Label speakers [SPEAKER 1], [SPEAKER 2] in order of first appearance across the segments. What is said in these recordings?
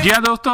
[SPEAKER 1] ਜੀ ਹਾਂ ਦੋਸਤੋ,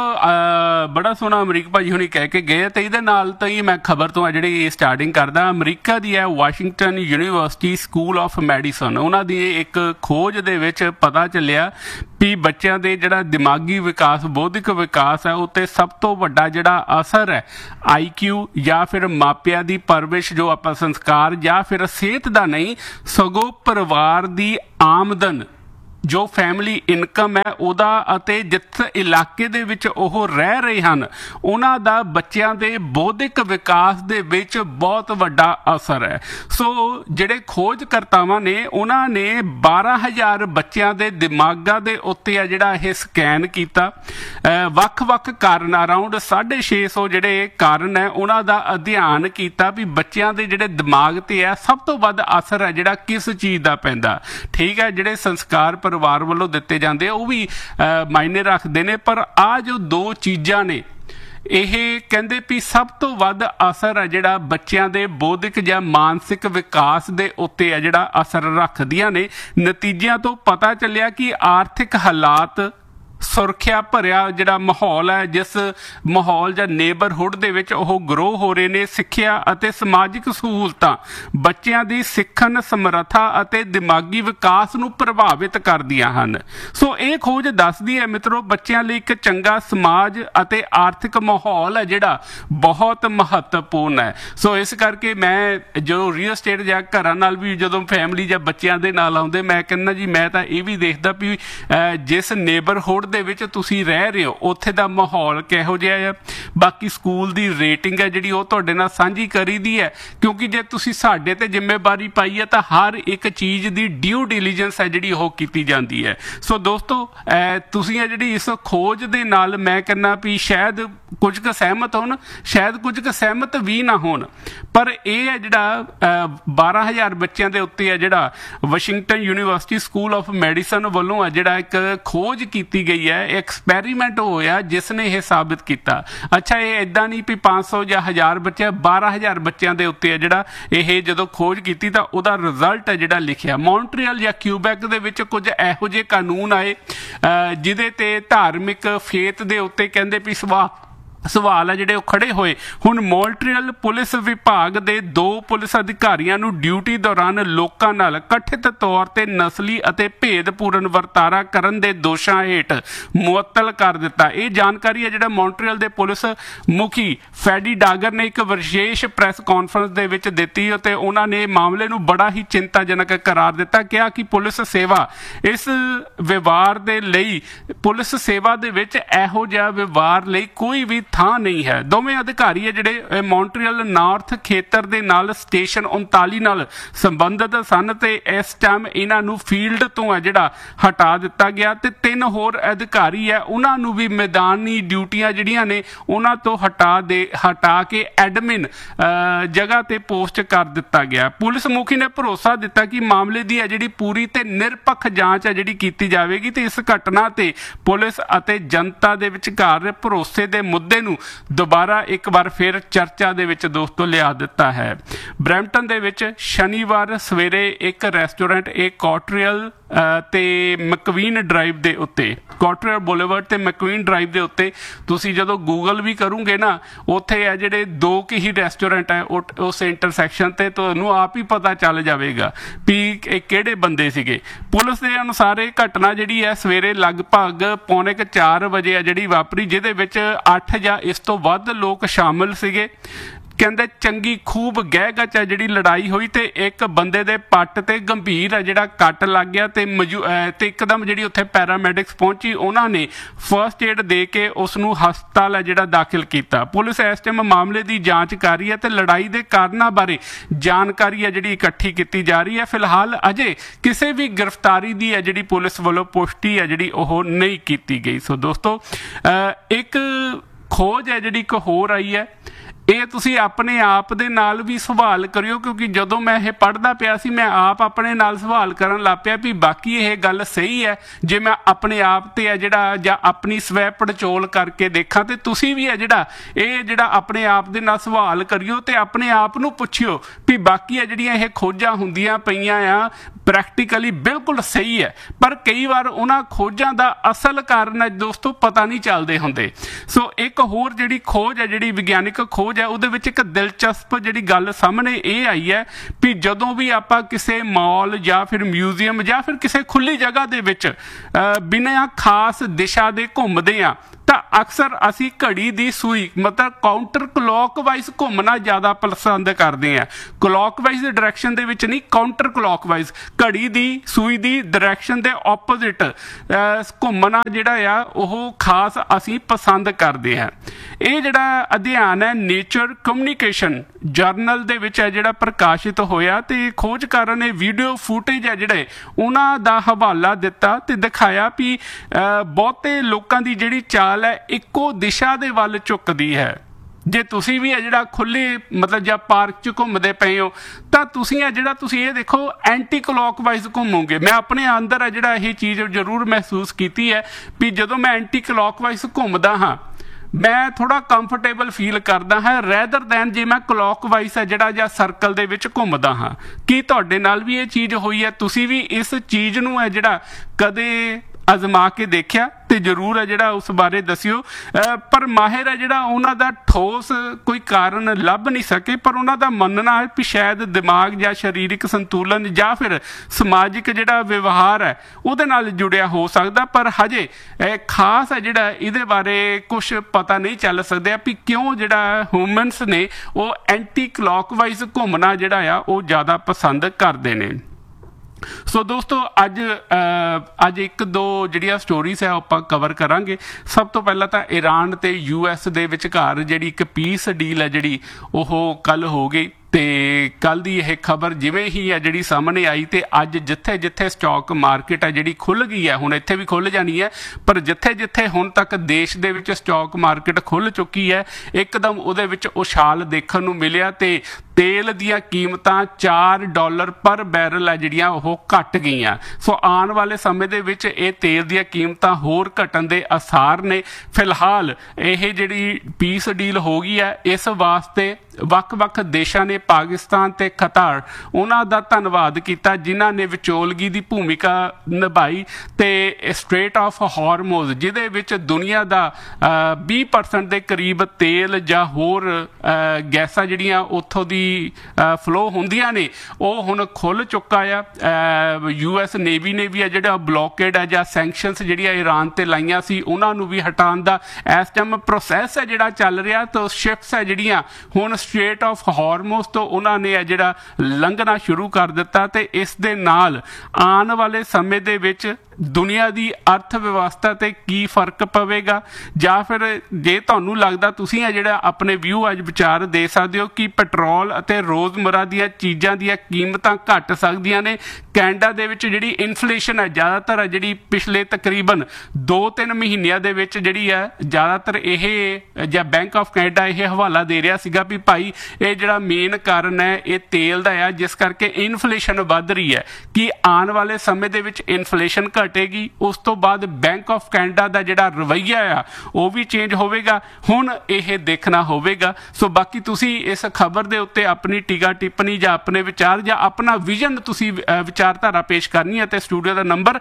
[SPEAKER 1] ਬੜਾ ਸੋਹਣਾ ਅਮਰੀਕ ਭਾਜੀ ਹੁਣੀ ਕਹਿ ਕੇ ਗਏ ਤੇ ਇਹਦੇ ਨਾਲ ਤਾਂ ਹੀ ਮੈਂ ਖਬਰ ਤੋਂ ਆ ਜਿਹੜੀ ਸਟਾਰਟਿੰਗ ਕਰਦਾ। ਅਮਰੀਕਾ ਦੀ ਹੈ Washington university school of medicine, ਉਹਨਾਂ ਦੀ ਇੱਕ ਖੋਜ ਦੇ ਵਿੱਚ ਪਤਾ ਚੱਲਿਆ ਵੀ ਬੱਚਿਆਂ ਦੇ ਜਿਹੜਾ ਦਿਮਾਗੀ ਵਿਕਾਸ, ਬੌਧਿਕ ਵਿਕਾਸ ਹੈ ਉੱਤੇ ਸਭ ਤੋਂ ਵੱਡਾ ਜਿਹੜਾ ਅਸਰ ਹੈ IQ ਜਾਂ ਫਿਰ ਮਾਪਿਆਂ ਦੀ ਪਰਵਰਿਸ਼, ਜੋ ਆਪਾਂ ਸੰਸਕਾਰ ਜਾਂ ਫਿਰ ਸਿਹਤ ਦਾ ਨਹੀਂ ਸਗੋਂ ਪਰਿਵਾਰ ਦੀ ਆਮਦਨ, ਜੋ ਫੈਮਿਲੀ ਇਨਕਮ ਹੈ ਉਹਦਾ, ਅਤੇ ਜਿਸ ਇਲਾਕੇ ਦੇ ਵਿੱਚ ਉਹ ਰਹਿ ਰਹੇ ਹਨ ਉਹਨਾਂ ਦਾ ਬੱਚਿਆਂ ਦੇ ਬੌਧਿਕ ਵਿਕਾਸ ਦੇ ਵਿੱਚ ਬਹੁਤ ਵੱਡਾ ਅਸਰ ਹੈ। ਸੋ ਜਿਹੜੇ ਖੋਜਕਰਤਾਵਾਂ ਨੇ ਉਹਨਾਂ ਨੇ 12,000 ਬੱਚਿਆਂ ਦੇ ਦਿਮਾਗਾਂ ਦੇ ਉੱਤੇ ਆ ਜਿਹੜਾ ਇਹ ਸਕੈਨ ਕੀਤਾ। ਵੱਖ-ਵੱਖ ਕਾਰਨ, ਅਰਾਊਂਡ 650 ਜਿਹੜੇ ਕਾਰਨ ਹੈ ਉਹਨਾਂ ਦਾ ਅਧਿਐਨ ਕੀਤਾ ਵੀ ਬੱਚਿਆਂ ਦੇ ਜਿਹੜੇ ਦਿਮਾਗ ਤੇ ਹੈ ਸਭ ਤੋਂ ਵੱਧ ਅਸਰ ਹੈ ਜਿਹੜਾ ਕਿਸ ਚੀਜ਼ ਦਾ ਪੈਂਦਾ। ਠੀਕ ਹੈ, ਜਿਹੜੇ ਸੰਸਕਾਰ ਪਰਿਵਾਰ ਵੱਲੋਂ ਦਿੱਤੇ ਜਾਂਦੇ ਆ ਉਹ ਵੀ ਮਾਇਨੇ ਰੱਖਦੇ ਨੇ, ਪਰ ਆ ਜੋ ਦੋ ਚੀਜ਼ਾਂ ਨੇ ਇਹ ਕਹਿੰਦੇ ਵੀ ਸਭ ਤੋਂ ਵੱਧ ਅਸਰ ਹੈ ਜਿਹੜਾ ਬੱਚਿਆਂ ਦੇ ਬੌਧਿਕ ਜਾਂ ਮਾਨਸਿਕ ਵਿਕਾਸ ਦੇ ਉੱਤੇ ਹੈ ਜਿਹੜਾ ਅਸਰ ਰੱਖਦੀਆਂ ਨੇ। ਨਤੀਜਿਆਂ ਤੋਂ ਪਤਾ ਚੱਲਿਆ ਕਿ ਆਰਥਿਕ ਹਾਲਾਤ, ਸੁਰੱਖਿਆ ਭਰਿਆ ਜਿਹੜਾ ਮਾਹੌਲ ਹੈ, ਜਿਸ ਮਾਹੌਲ ਜਾਂ ਨੇਬਰਹੁੱਡ ਦੇ ਵਿੱਚ ਉਹ ਗਰੋ ਹੋ ਰਹੇ ਨੇ, ਸਿੱਖਿਆ ਅਤੇ ਸਮਾਜਿਕ ਸਹੂਲਤਾਂ ਬੱਚਿਆਂ ਦੀ ਸਿੱਖਣ ਸਮਰੱਥਾ ਅਤੇ ਦਿਮਾਗੀ ਵਿਕਾਸ ਨੂੰ ਪ੍ਰਭਾਵਿਤ ਕਰਦੀਆਂ ਹਨ। ਸੋ ਇਹ ਖੋਜ ਦੱਸਦੀ ਹੈ ਮਿੱਤਰੋ, ਬੱਚਿਆਂ ਲਈ ਇੱਕ ਚੰਗਾ ਸਮਾਜ ਅਤੇ ਆਰਥਿਕ ਮਾਹੌਲ ਹੈ ਜਿਹੜਾ ਬਹੁਤ ਮਹੱਤਵਪੂਰਨ ਹੈ। ਸੋ ਇਸ ਕਰਕੇ ਮੈਂ ਜੋ ਰੀਅਲ ਸਟੇਟ ਜਾਂ ਘਰਾਂ ਨਾਲ ਵੀ ਜਦੋਂ ਫੈਮਿਲੀ ਜਾਂ ਬੱਚਿਆਂ ਦੇ ਨਾਲ ਆਉਂਦੇ, ਮੈਂ ਕਹਿੰਦਾ ਜੀ ਮੈਂ ਤਾਂ ਇਹ ਵੀ ਦੇਖਦਾ ਵੀ ਜਿਸ ਨੇਬਰਹੁੱਡ ਦੇ ਵਿੱਚ ਤੁਸੀਂ ਰਹਿ ਰਹੇ ਹੋ ਉੱਥੇ ਦਾ ਮਾਹੌਲ ਕਿਹੋ ਜਿਹਾ ਹੈ। ਬਾਕੀ ਸਕੂਲ ਦੀ ਰੇਟਿੰਗ ਹੈ ਜਿਹੜੀ ਉਹ ਤੁਹਾਡੇ ਨਾਲ ਸਾਂਝੀ ਕਰੀਦੀ ਹੈ, ਕਿਉਂਕਿ ਜੇ ਤੁਸੀਂ ਸਾਡੇ ਤੇ ਜ਼ਿੰਮੇਵਾਰੀ ਪਾਈ ਹੈ ਤਾਂ ਹਰ ਇੱਕ ਚੀਜ਼ ਦੀ ਡਿਊ ਡਿਲੀਜੈਂਸ ਹੈ ਜਿਹੜੀ ਉਹ ਕੀਤੀ ਜਾਂਦੀ ਹੈ। ਸੋ ਦੋਸਤੋ, ਤੁਸੀਂ ਹੈ ਜਿਹੜੀ ਇਸ ਖੋਜ ਦੇ ਨਾਲ ਮੈਂ ਕਹਿੰਦਾ ਵੀ ਸ਼ਾਇਦ ਕੁਝ ਕੁ ਸਹਿਮਤ ਹੋਣ, ਸ਼ਾਇਦ ਕੁਝ ਕੁ ਸਹਿਮਤ ਵੀ ਨਾ ਹੋਣ, ਪਰ ਇਹ ਹੈ ਜਿਹੜਾ 12,000 ਬੱਚਿਆਂ ਦੇ ਉੱਤੇ ਹੈ ਜਿਹੜਾ Washington university school of medicine ਵੱਲੋਂ ਹੈ ਜਿਹੜਾ ਇੱਕ ਖੋਜ ਕੀਤੀ ਗਈ ਹੈ, ਐਕਸਪੈਰੀਮੈਂਟ ਹੋਇਆ ਜਿਸ ਨੇ ਇਹ ਸਾਬਿਤ ਕੀਤਾ। ਅੱਛਾ, ਇਹ ਇਦਾਂ ਨਹੀਂ ਵੀ 500 ਜਾਂ 1000 ਬੱਚੇ, 12,000 ਬੱਚਿਆਂ ਦੇ ਉੱਤੇ ਹੈ ਜਿਹੜਾ ਇਹ ਜਦੋਂ ਖੋਜ ਕੀਤੀ ਤਾਂ ਉਹਦਾ ਰਿਜ਼ਲਟ ਹੈ ਜਿਹੜਾ ਲਿਖਿਆ। ਮੌਂਟਰੀਅਲ ਜਾਂ ਕਿਊਬੈਕ ਦੇ ਵਿੱਚ ਕੁਝ ਇਹੋ ਜਿਹੇ ਕਾਨੂੰਨ ਆਏ ਜਿਹਦੇ ਤੇ ਧਾਰਮਿਕ ਫੇਥ ਦੇ ਉੱਤੇ ਕਹਿੰਦੇ ਵੀ ਸਵਾਲ ਹੈ ਜਿਹੜੇ ਉਹ ਖੜੇ ਹੋਏ। ਹੁਣ ਮੌਂਟਰੀਅਲ ਪੁਲਿਸ ਵਿਭਾਗ ਦੇ 2 ਪੁਲਿਸ ਅਧਿਕਾਰੀਆਂ ਨੂੰ ਡਿਊਟੀ ਦੌਰਾਨ ਲੋਕਾਂ ਨਾਲ ਕਥਿਤ ਤੌਰ ਤੇ ਨਸਲੀ ਅਤੇ ਭੇਦਪੂਰਨ ਵਰਤਾਰਾ ਕਰਨ ਦੇ ਦੋਸ਼ਾਂ ਹੇਠ ਮੁਅੱਤਲ ਕਰ ਦਿੱਤਾ। ਇਹ ਜਾਣਕਾਰੀ ਹੈ ਜਿਹੜਾ ਮੌਂਟਰੀਅਲ ਦੇ ਪੁਲਿਸ ਮੁਖੀ ਫੈਡੀ ਡਾਗਰ ਨੇ ਇੱਕ ਵਿਸ਼ੇਸ਼ ਪ੍ਰੈਸ ਕਾਨਫਰੰਸ ਦੇ ਵਿੱਚ ਦਿੱਤੀ ਅਤੇ ਉਹਨਾਂ ਨੇ ਮਾਮਲੇ ਨੂੰ ਬੜਾ ਹੀ ਚਿੰਤਾਜਨਕ ਕਰਾਰ ਦਿੱਤਾ। ਕਿਹਾ ਕਿ ਪੁਲਿਸ ਸੇਵਾ ਇਸ ਵਿਵਹਾਰ ਦੇ ਲਈ, ਪੁਲਿਸ ਸੇਵਾ ਦੇ ਵਿੱਚ ਇਹੋ ਜਿਹਾ ਵਿਵਹਾਰ ਲਈ ਕੋਈ ਵੀ ਥਾਂ ਨਹੀਂ ਹੈ। ਦੋਵੇਂ ਅਧਿਕਾਰੀ ਹੈ ਜਿਹੜੇ ਮੌਂਟਰੀਅਲ ਨਾਰਥ ਖੇਤਰ ਦੇ ਨਾਲ ਸਟੇਸ਼ਨ 39 ਨਾਲ ਸੰਬੰਧਿਤ ਸਨ ਤੇ ਇਸ ਟਾਈਮ ਇਹਨਾਂ ਨੂੰ ਫੀਲਡ ਤੋਂ ਹੈ ਜਿਹੜਾ ਹਟਾ ਦਿੱਤਾ ਗਿਆ ਤੇ 3 ਹੋਰ ਅਧਿਕਾਰੀ ਹੈ ਉਹਨਾਂ ਨੂੰ ਵੀ ਮੈਦਾਨੀ ਡਿਊਟੀਆਂ ਜਿਹੜੀਆਂ ਨੇ ਉਹਨਾਂ ਤੋਂ ਹਟਾ ਕੇ ਐਡਮਿਨ ਜਗ੍ਹਾ ਤੇ ਪੋਸਟ ਕਰ ਦਿੱਤਾ ਗਿਆ। ਪੁਲਿਸ ਮੁਖੀ ਨੇ ਭਰੋਸਾ ਦਿੱਤਾ ਕਿ ਮਾਮਲੇ ਦੀ ਹੈ ਜਿਹੜੀ ਪੂਰੀ ਤੇ ਨਿਰਪੱਖ ਜਾਂਚ ਹੈ ਜਿਹੜੀ ਕੀਤੀ ਜਾਵੇਗੀ ਤੇ ਇਸ ਘਟਨਾ ਤੇ ਪੁਲਿਸ ਅਤੇ ਜਨਤਾ ਦੇ ਵਿਚਕਾਰ ਭਰੋਸੇ ਦੇ ਮੁੱਦੇ ਨੂੰ ਦੁਬਾਰਾ ਇੱਕ ਵਾਰ ਫਿਰ ਚਰਚਾ ਦੇ ਵਿੱਚ ਦੋਸਤੋ ਲਿਆ ਦਿੱਤਾ ਹੈ। ਬਰੈਂਪਟਨ ਦੇ ਵਿੱਚ ਸ਼ਨੀਵਾਰ ਸਵੇਰੇ ਇੱਕ ਰੈਸਟੋਰੈਂਟ, ਇਹ ਕਾਟਰੀਅਲ ਤੇ ਮੈਕਵੀਨ ਡਰਾਈਵ ਦੇ ਉੱਤੇ, ਕਾਟਰੀਅਲ ਬੁਲੇਵਰਡ ਤੇ ਮੈਕਵੀਨ ਡਰਾਈਵ ਦੇ ਉੱਤੇ ਤੁਸੀਂ ਜਦੋਂ ਗੂਗਲ ਵੀ ਕਰੋਗੇ ਨਾ, ਉੱਥੇ ਹੈ ਜਿਹੜੇ 2 ਹੀ ਰੈਸਟੋਰੈਂਟ ਹੈ ਉਸ ਇੰਟਰਸੈਕਸ਼ਨ ਤੇ, ਤੁਹਾਨੂੰ ਆਪ ਹੀ ਪਤਾ ਚੱਲ ਜਾਵੇਗਾ ਵੀ ਇਹ ਕਿਹੜੇ ਬੰਦੇ ਸੀਗੇ। ਪੁਲਿਸ ਦੇ ਅਨੁਸਾਰ ਇਹ ਘਟਨਾ ਜਿਹੜੀ ਹੈ ਸਵੇਰੇ ਲਗਭਗ 3:45 ਵਜੇ ਹੈ ਜਿਹੜੀ ਵਾਪਰੀ, ਜਿਹਦੇ ਵਿੱਚ 8 ਜਾਂ ਇਸ ਤੋਂ ਵੱਧ ਲੋਕ ਸ਼ਾਮਿਲ ਸੀਗੇ। ਕਹਿੰਦੇ ਚੰਗੀ ਖੂਬ ਗਹਿ-ਗਚ ਹੈ ਜਿਹੜੀ ਲੜਾਈ ਹੋਈ ਤੇ ਇੱਕ ਬੰਦੇ ਦੇ ਪੱਟ ਤੇ ਗੰਭੀਰ ਹੈ ਜਿਹੜਾ ਕੱਟ ਲੱਗ ਗਿਆ ਤੇ ਇੱਕਦਮ ਜਿਹੜੀ ਉੱਥੇ ਪੈਰਾਮੈਡਿਕਸ ਪਹੁੰਚੀ, ਉਹਨਾਂ ਨੇ ਫਸਟ ਏਡ ਦੇ ਕੇ ਉਸ ਨੂੰ ਹਸਪਤਾਲ ਹੈ ਜਿਹੜਾ ਦਾਖਲ ਕੀਤਾ। ਪੁਲਿਸ ਇਸ ਟਾਈਮ ਮਾਮਲੇ ਦੀ ਜਾਂਚ ਕਰ ਰਹੀ ਹੈ ਤੇ ਲੜਾਈ ਦੇ ਕਾਰਨਾਂ ਬਾਰੇ ਜਾਣਕਾਰੀ ਹੈ ਜਿਹੜੀ ਇਕੱਠੀ ਕੀਤੀ ਜਾ ਰਹੀ ਹੈ। ਫਿਲਹਾਲ ਅਜੇ ਕਿਸੇ ਵੀ ਗ੍ਰਿਫਤਾਰੀ ਦੀ ਹੈ ਜਿਹੜੀ ਪੁਲਿਸ ਵੱਲੋਂ ਪੁਸ਼ਟੀ ਹੈ ਜਿਹੜੀ ਉਹ ਨਹੀਂ ਕੀਤੀ ਗਈ। ਸੋ ਦੋਸਤੋ, ਇੱਕ ਖੋਜ ਹੈ ਜਿਹੜੀ ਇੱਕ ਹੋਰ ਆਈ ਹੈ, ਇਹ ਤੁਸੀਂ ਆਪਣੇ ਆਪ ਦੇ ਨਾਲ ਵੀ ਸਵਾਲ ਕਰਿਓ, ਕਿਉਂਕਿ ਜਦੋਂ ਮੈਂ ਇਹ ਪੜ੍ਹਦਾ ਪਿਆ ਸੀ ਮੈਂ ਆਪ ਆਪਣੇ ਨਾਲ ਸਵਾਲ ਕਰਨ ਲੱਗ ਪਿਆ ਵੀ ਬਾਕੀ ਇਹ ਗੱਲ ਸਹੀ ਹੈ ਜੇ ਮੈਂ ਆਪਣੇ ਆਪ ਤੇ ਹੈ ਜਿਹੜਾ ਜਾਂ ਆਪਣੀ ਸਵੈ ਪੜਚੋਲ ਕਰਕੇ ਦੇਖਾਂ। ਤੇ ਤੁਸੀਂ ਵੀ ਹੈ ਜਿਹੜਾ ਆਪਣੇ ਆਪ ਦੇ ਨਾਲ ਸਵਾਲ ਕਰਿਓ ਤੇ ਆਪਣੇ ਆਪ ਨੂੰ ਪੁੱਛਿਓ ਵੀ ਬਾਕੀ ਹੈ ਜਿਹੜੀਆਂ ਇਹ ਖੋਜਾਂ ਹੁੰਦੀਆਂ ਪਈਆਂ ਆ ਪ੍ਰੈਕਟੀਕਲੀ ਬਿਲਕੁਲ ਸਹੀ ਹੈ, ਪਰ ਕਈ ਵਾਰ ਉਹਨਾਂ ਖੋਜਾਂ ਦਾ ਅਸਲ ਕਾਰਨ ਹੈ ਦੋਸਤੋ ਪਤਾ ਨਹੀਂ ਚੱਲਦੇ ਹੁੰਦੇ। ਸੋ ਇੱਕ ਹੋਰ ਜਿਹੜੀ ਖੋਜ ਹੈ, ਜਿਹੜੀ ਵਿਗਿਆਨਿਕ ਖੋਜ ਹੈ, ਉਹਦੇ ਵਿੱਚ ਇੱਕ ਦਿਲਚਸਪ ਜਿਹੜੀ ਗੱਲ ਸਾਹਮਣੇ ਇਹ ਆਈ ਹੈ ਵੀ ਜਦੋਂ ਵੀ ਆਪਾਂ ਕਿਸੇ ਮਾਲ ਜਾਂ ਫਿਰ ਮਿਊਜ਼ੀਅਮ ਜਾਂ ਫਿਰ ਕਿਸੇ ਖੁੱਲੀ ਜਗ੍ਹਾ ਦੇ ਵਿੱਚ ਬਿਨਾਂ ਖਾਸ ਦਿਸ਼ਾ ਦੇ ਘੁੰਮਦੇ ਆ ਤਾਂ ਅਕਸਰ ਅਸੀਂ ਘੜੀ ਦੀ ਸੂਈ ਮਤਲਬ ਕਾਊਂਟਰ ਕਲੌਕਵਾਈਜ਼ ਘੁੰਮਣਾ ਜ਼ਿਆਦਾ ਪਸੰਦ ਕਰਦੇ ਆ। ਕਲੌਕਵਾਈਜ਼ ਦੀ ਡਾਇਰੈਕਸ਼ਨ ਦੇ ਵਿੱਚ ਨਹੀਂ, ਕਾਊਂਟਰ ਕਲੌਕਵਾਈਜ਼ ਘੜੀ ਦੀ ਸੂਈ ਦੀ ਡਾਇਰੈਕਸ਼ਨ ਦੇ ਆਪੋਜ਼ਿਟ ਘੁੰਮਣਾ ਜਿਹੜਾ ਆ ਉਹ ਖਾਸ ਅਸੀਂ ਪਸੰਦ ਕਰਦੇ ਆ। ਇਹ ਜਿਹੜਾ ਅਧਿਐਨ ਹੈ ਨੇਚਰ ਕਮਿਊਨੀਕੇਸ਼ਨ ਜਰਨਲ ਦੇ ਵਿੱਚ ਹੈ ਜਿਹੜਾ ਪ੍ਰਕਾਸ਼ਿਤ ਹੋਇਆ ਤੇ ਖੋਜਕਾਰਾਂ ਨੇ ਵੀਡੀਓ ਫੁਟੇਜ ਹੈ ਜਿਹੜੇ ਉਹਨਾਂ ਦਾ ਹਵਾਲਾ ਦਿੱਤਾ ਤੇ ਦਿਖਾਇਆ ਵੀ ਬਹੁਤੇ ਲੋਕਾਂ ਦੀ ਜਿਹੜੀ ਚਾਲ ਹੈ ਇੱਕੋ ਦਿਸ਼ਾ ਦੇ ਵੱਲ ਝੁਕਦੀ ਹੈ। ਜੇ ਤੁਸੀਂ ਵੀ ਹੈ ਜਿਹੜਾ ਖੁੱਲੀ ਮਤਲਬ ਜਾਂ ਪਾਰਕ 'ਚ ਘੁੰਮਦੇ ਪਏ ਹੋ ਤਾਂ ਤੁਸੀਂ ਹੈ ਜਿਹੜਾ ਤੁਸੀਂ ਇਹ ਦੇਖੋ ਐਂਟੀ ਕਲੌਕਵਾਈਜ਼ ਘੁੰਮੋਗੇ। ਮੈਂ ਆਪਣੇ ਅੰਦਰ ਹੈ ਜਿਹੜਾ ਇਹ ਚੀਜ਼ ਜ਼ਰੂਰ ਮਹਿਸੂਸ ਕੀਤੀ ਹੈ ਵੀ ਜਦੋਂ ਮੈਂ ਐਂਟੀ ਕਲੌਕਵਾਈਜ਼ ਘੁੰਮਦਾ ਹਾਂ ਮੈਂ ਥੋੜਾ ਕੰਫਰਟੇਬਲ ਫੀਲ ਕਰਦਾ ਹਾਂ ਰੈਦਰ ਦੈਨ ਜੇ ਮੈਂ ਕਲੌਕਵਾਈਜ਼ ਹੈ ਜਿਹੜਾ ਜਾਂ ਸਰਕਲ ਦੇ ਵਿੱਚ ਘੁੰਮਦਾ ਹਾਂ। ਕੀ ਤੁਹਾਡੇ ਨਾਲ ਵੀ ਇਹ ਚੀਜ਼ ਹੋਈ ਹੈ? ਤੁਸੀਂ ਵੀ ਇਸ ਚੀਜ਼ ਨੂੰ ਹੈ ਜਿਹੜਾ ਕਦੇ ਅਜ਼ਮਾ ਕੇ ਦੇਖਿਆ ਤੇ ਜ਼ਰੂਰ ਹੈ ਜਿਹੜਾ ਉਸ ਬਾਰੇ ਦੱਸਿਓ। ਪਰ ਮਾਹਿਰ ਹੈ ਜਿਹੜਾ ਉਹਨਾਂ ਦਾ ਠੋਸ ਕੋਈ ਕਾਰਨ ਲੱਭ ਨਹੀਂ ਸਕੇ, ਪਰ ਉਹਨਾਂ ਦਾ ਮੰਨਣਾ ਹੈ ਕਿ ਸ਼ਾਇਦ ਦਿਮਾਗ ਜਾਂ ਸਰੀਰਕ ਸੰਤੁਲਨ ਜਾਂ ਫਿਰ ਸਮਾਜਿਕ ਜਿਹੜਾ ਵਿਵਹਾਰ ਹੈ ਉਹਦੇ ਨਾਲ ਜੁੜਿਆ ਹੋ ਸਕਦਾ, ਪਰ ਹਜੇ ਖਾਸ ਹੈ ਜਿਹੜਾ ਇਹਦੇ ਬਾਰੇ ਕੁਛ ਪਤਾ ਨਹੀਂ ਚੱਲ ਸਕਦਾ ਵੀ ਕਿਉਂ ਜਿਹੜਾ ਹਿਊਮਨਸ ਨੇ ਉਹ ਐਂਟੀ ਕਲੌਕਵਾਈਜ਼ ਘੁੰਮਣਾ ਜਿਹੜਾ ਆ ਉਹ ਜ਼ਿਆਦਾ ਪਸੰਦ ਕਰਦੇ ਨੇ। ਸੋ ਦੋਸਤੋ ਅੱਜ ਇੱਕ ਦੋ ਜਿਹੜੀਆਂ ਸਟੋਰੀਜ਼ ਹੈ ਆਪਾਂ ਕਵਰ ਕਰਾਂਗੇ। ਸਭ ਤੋਂ ਪਹਿਲਾਂ ਤਾਂ ਈਰਾਨ ਤੇ US ਦੇ ਵਿਚਕਾਰ ਜਿਹੜੀ ਇੱਕ ਪੀਸ ਡੀਲ ਹੈ ਜਿਹੜੀ ਉਹ ਕੱਲ ਹੋ ਗਈ ਤੇ ਕੱਲ ਦੀ ਇਹ ਖਬਰ ਜਿਵੇਂ ਹੀ ਹੈ ਜਿਹੜੀ ਸਾਹਮਣੇ ਆਈ ਤੇ ਅੱਜ ਜਿੱਥੇ ਜਿੱਥੇ ਸਟਾਕ ਮਾਰਕੀਟ ਹੈ ਜਿਹੜੀ ਖੁੱਲ ਗਈ ਹੈ, ਹੁਣ ਇੱਥੇ ਵੀ ਖੁੱਲ ਜਾਣੀ ਹੈ, ਪਰ ਜਿੱਥੇ ਜਿੱਥੇ ਹੁਣ ਤੱਕ ਦੇਸ਼ ਦੇ ਵਿੱਚ ਸਟਾਕ ਮਾਰਕੀਟ ਖੁੱਲ ਚੁੱਕੀ ਹੈ ਇੱਕਦਮ ਉਹਦੇ ਵਿੱਚ ਉਛਾਲ ਦੇਖਣ ਨੂੰ ਮਿਲਿਆ ਤੇ ਤੇਲ ਦੀਆਂ ਕੀਮਤਾਂ $4 ਪਰ ਬੈਰਲ ਹੈ ਜਿਹੜੀਆਂ ਉਹ ਘਟ ਗਈਆਂ। ਸੋ ਆਉਣ ਵਾਲੇ ਸਮੇਂ ਦੇ ਵਿੱਚ ਇਹ ਤੇਲ ਦੀਆਂ ਕੀਮਤਾਂ ਹੋਰ ਘਟਣ ਦੇ ਆਸਾਰ ਨੇ। ਫਿਲਹਾਲ ਇਹ ਜਿਹੜੀ ਪੀਸ ਡੀਲ ਹੋ ਗਈ ਹੈ ਇਸ ਵਾਸਤੇ ਵੱਖ-ਵੱਖ ਦੇਸ਼ਾਂ ਨੇ ਪਾਕਿਸਤਾਨ ਤੇ ਕਤਾਰ ਉਹਨਾਂ ਦਾ ਧੰਨਵਾਦ ਕੀਤਾ ਜਿਨ੍ਹਾਂ ਨੇ ਵਿਚੋਲਗੀ ਦੀ ਭੂਮਿਕਾ ਨਿਭਾਈ ਤੇ ਸਟ੍ਰੇਟ ਆਫ ਹਾਰਮੋਜ਼ ਜਿਹਦੇ ਵਿੱਚ ਦੁਨੀਆ ਦਾ 20% ਦੇ ਕਰੀਬ ਤੇਲ ਜਾਂ ਹੋਰ ਗੈਸਾਂ ਜਿਹੜੀਆਂ ਉੱਥੋਂ ਦੀ ਫਲੋ ਹੁੰਦੀਆਂ ਨੇ ਉਹ ਹੁਣ ਖੁੱਲ ਚੁੱਕਾ ਆ। US ਨੇਵੀ ਨੇ ਵੀ ਆ ਜਿਹੜਾ ਬਲੋਕੇਡ ਹੈ ਜਾਂ ਸੈਂਕਸ਼ਨਸ ਜਿਹੜੀਆਂ ਈਰਾਨ ਤੇ ਲਾਈਆਂ ਸੀ ਉਹਨਾਂ ਨੂੰ ਵੀ ਹਟਾਉਣ ਦਾ ਇਸ ਟਾਈਮ ਪ੍ਰੋਸੈਸ ਹੈ ਜਿਹੜਾ ਚੱਲ ਰਿਹਾ। ਤਾਂ ਸ਼ਿਪਸ ਹੈ ਜਿਹੜੀਆਂ ਹੁਣ ਸਟ੍ਰੇਟ ਆਫ ਹਾਰਮੋਜ਼ ਤੋਂ ਉਹਨਾਂ ਨੇ ਜਿਹੜਾ ਲੰਘਣਾ ਸ਼ੁਰੂ ਕਰ ਦਿੱਤਾ ਤੇ ਇਸ ਦੇ ਨਾਲ ਆਉਣ ਵਾਲੇ ਸਮੇਂ ਦੇ ਵਿੱਚ ਦੁਨੀਆ ਦੀ ਅਰਥ ਵਿਵਸਥਾ ਤੇ ਕੀ ਫਰਕ ਪਵੇਗਾ ਜਾਂ ਫਿਰ ਜੇ ਤੁਹਾਨੂੰ ਲੱਗਦਾ ਤੁਸੀਂ ਆ ਜਿਹੜਾ ਆਪਣੇ ਵਿਊ ਅੱਜ ਵਿਚਾਰ ਦੇ ਸਕਦੇ ਹੋ ਕਿ ਪੈਟਰੋਲ ਅਤੇ ਰੋਜ਼ਮਰਾ ਦੀਆਂ ਚੀਜ਼ਾਂ ਦੀਆਂ ਕੀਮਤਾਂ ਘਟ ਸਕਦੀਆਂ ਨੇ। ਕੈਨੇਡਾ ਦੇ ਵਿੱਚ ਜਿਹੜੀ ਇਨਫਲੇਸ਼ਨ ਹੈ ਜ਼ਿਆਦਾਤਰ ਜਿਹੜੀ ਪਿਛਲੇ ਤਕਰੀਬਨ 2-3 ਮਹੀਨਿਆਂ ਦੇ ਵਿੱਚ ਜਿਹੜੀ ਹੈ ਜ਼ਿਆਦਾਤਰ ਇਹ ਜਾਂ ਬੈਂਕ ਆਫ ਕੈਨੇਡਾ ਇਹ ਹਵਾਲਾ ਦੇ ਰਿਹਾ ਸੀਗਾ ਵੀ ਭਾਈ ਇਹ ਜਿਹੜਾ ਮੇਨ ਕਾਰਨ ਹੈ ਇਹ ਤੇਲ ਦਾ ਆ ਜਿਸ ਕਰਕੇ ਇਨਫਲੇਸ਼ਨ ਵੱਧ ਰਹੀ ਹੈ। ਕਿ ਆਉਣ ਵਾਲੇ ਸਮੇਂ ਦੇ ਵਿੱਚ ਇਨਫਲੇਸ਼ਨ ਘਟੇਗੀ ਉਸ ਤੋਂ ਬਾਅਦ ਬੈਂਕ ਆਫ ਕੈਨੇਡਾ ਦਾ ਜਿਹੜਾ ਰਵੱਈਆ ਆ ਉਹ ਵੀ ਚੇਂਜ ਹੋਵੇਗਾ। ਹੁਣ ਇਹ ਦੇਖਣਾ ਹੋਵੇਗਾ। ਸੋ ਬਾਕੀ ਤੁਸੀਂ ਇਸ ਖਬਰ ਦੇ ਉੱਤੇ ਆਪਣੀ ਟੀਕਾ ਟਿੱਪਣੀ ਜਾਂ ਆਪਣੇ ਵਿਚਾਰ ਜਾਂ ਆਪਣਾ ਵਿਜ਼ਨ ਤੁਸੀਂ ਵਿਚਾਰਧਾਰਾ ਪੇਸ਼ ਕਰਨੀ ਹੈ ਤੇ ਸਟੂਡੀਓ ਦਾ ਨੰਬਰ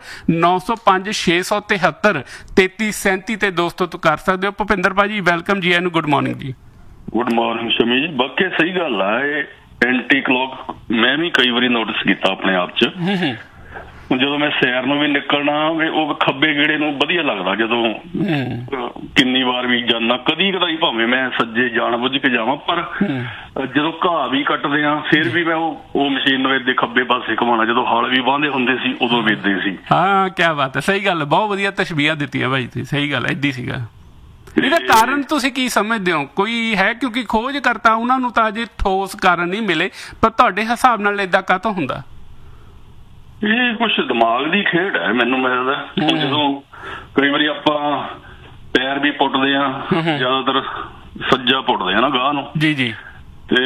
[SPEAKER 1] 9056733337 ਤੇ ਦੋਸਤੋ ਤੋਂ ਕਰ ਸਕਦੇ ਹੋ। ਭੁਪਿੰਦਰ ਭਾਜੀ ਵੈਲਕਮ ਜੀ, ਇਹਨੂੰ ਗੁੱਡ ਮਾਰਨਿੰਗ ਜੀ।
[SPEAKER 2] ਗੁੱਡ ਮਾਰਨਿੰਗ ਸ਼ਮੀ ਜੀ। ਬਾਕੀ ਸਹੀ ਗੱਲ ਆ ਇਹ ਐਂਟੀ ਕਲੌਕ ਮੈਂ ਵੀ ਕਈ ਵਾਰੀ ਨੋਟਿਸ ਕੀਤਾ ਆਪਣੇ ਆਪ 'ਚ। ਜਦੋਂ ਮੈਂ ਸੈਰ ਨੂੰ ਵੀ ਨਿਕਲਣਾ ਉਹ ਖੱਬੇ ਗੇੜੇ ਨੂੰ ਵਧੀਆ ਲੱਗਦਾ ਜਦੋਂ ਕਿੰਨੀ ਵਾਰ ਵੀ ਜਾਂਦਾ। ਕਦੀ ਕਦਾਈ ਭਾਵੇਂ ਮੈਂ ਸੱਜੇ ਜਾਣ ਬੁੱਝ ਕੇ ਜਾਵਾਂ ਪਰ ਜਦੋਂ ਘਾਹ ਵੀ ਕੱਟਦੇ ਆ ਫਿਰ ਵੀ ਮੈਂ ਉਹ ਮਸ਼ੀਨ ਨੂੰ ਦੇ ਖੱਬੇ ਪਾਸੇ ਘੁਮਾਉਣਾ। ਜਦੋਂ ਹਲ ਵੀ ਵਾਹੁੰਦੇ ਹੁੰਦੇ ਸੀ ਉਦੋਂ ਵੇਚਦੇ ਸੀ।
[SPEAKER 1] ਹਾਂ ਕਿਆ ਬਾਤ ਹੈ, ਸਹੀ ਗੱਲ, ਬਹੁਤ ਵਧੀਆ ਤਸ਼ਬੀਹਾਂ ਦਿੱਤੀਆਂ ਭਾਈ ਤੁਸੀਂ, ਸਹੀ ਗੱਲ ਏਦਾਂ ਸੀਗਾ। ਇਹਦਾ ਕਾਰਨ ਤੁਸੀਂ ਕੀ ਸਮਝਦੇ ਹੋ? ਕੋਈ ਹੈ? ਕਿਉਂਕਿ ਖੋਜ ਕਰਤਾ ਉਹਨਾਂ ਨੂੰ ਤਾਂ ਅਜੇ ਠੋਸ ਕਾਰਨ ਨਹੀਂ ਮਿਲੇ, ਪਰ ਤੁਹਾਡੇ ਹਿਸਾਬ ਨਾਲ ਏਦਾਂ ਕਾਹਤੋਂ ਹੁੰਦਾ?
[SPEAKER 2] ਇਹ ਕੁਛ ਦਿਮਾਗ ਦੀ ਖੇਡ ਹੈ ਮੈਨੂੰ ਲੱਗਦਾ। ਜਦੋਂ ਕਈ ਵਾਰੀ ਆਪਾਂ ਪੈਰ ਵੀ ਪੁੱਟਦੇ ਆ ਜ਼ਿਆਦਾਤਰ ਸੱਜਾ ਪੁੱਟਦੇ ਆ ਨਾ ਗਾਹ ਨੂੰ।
[SPEAKER 1] ਜੀ ਜੀ।
[SPEAKER 2] ਤੇ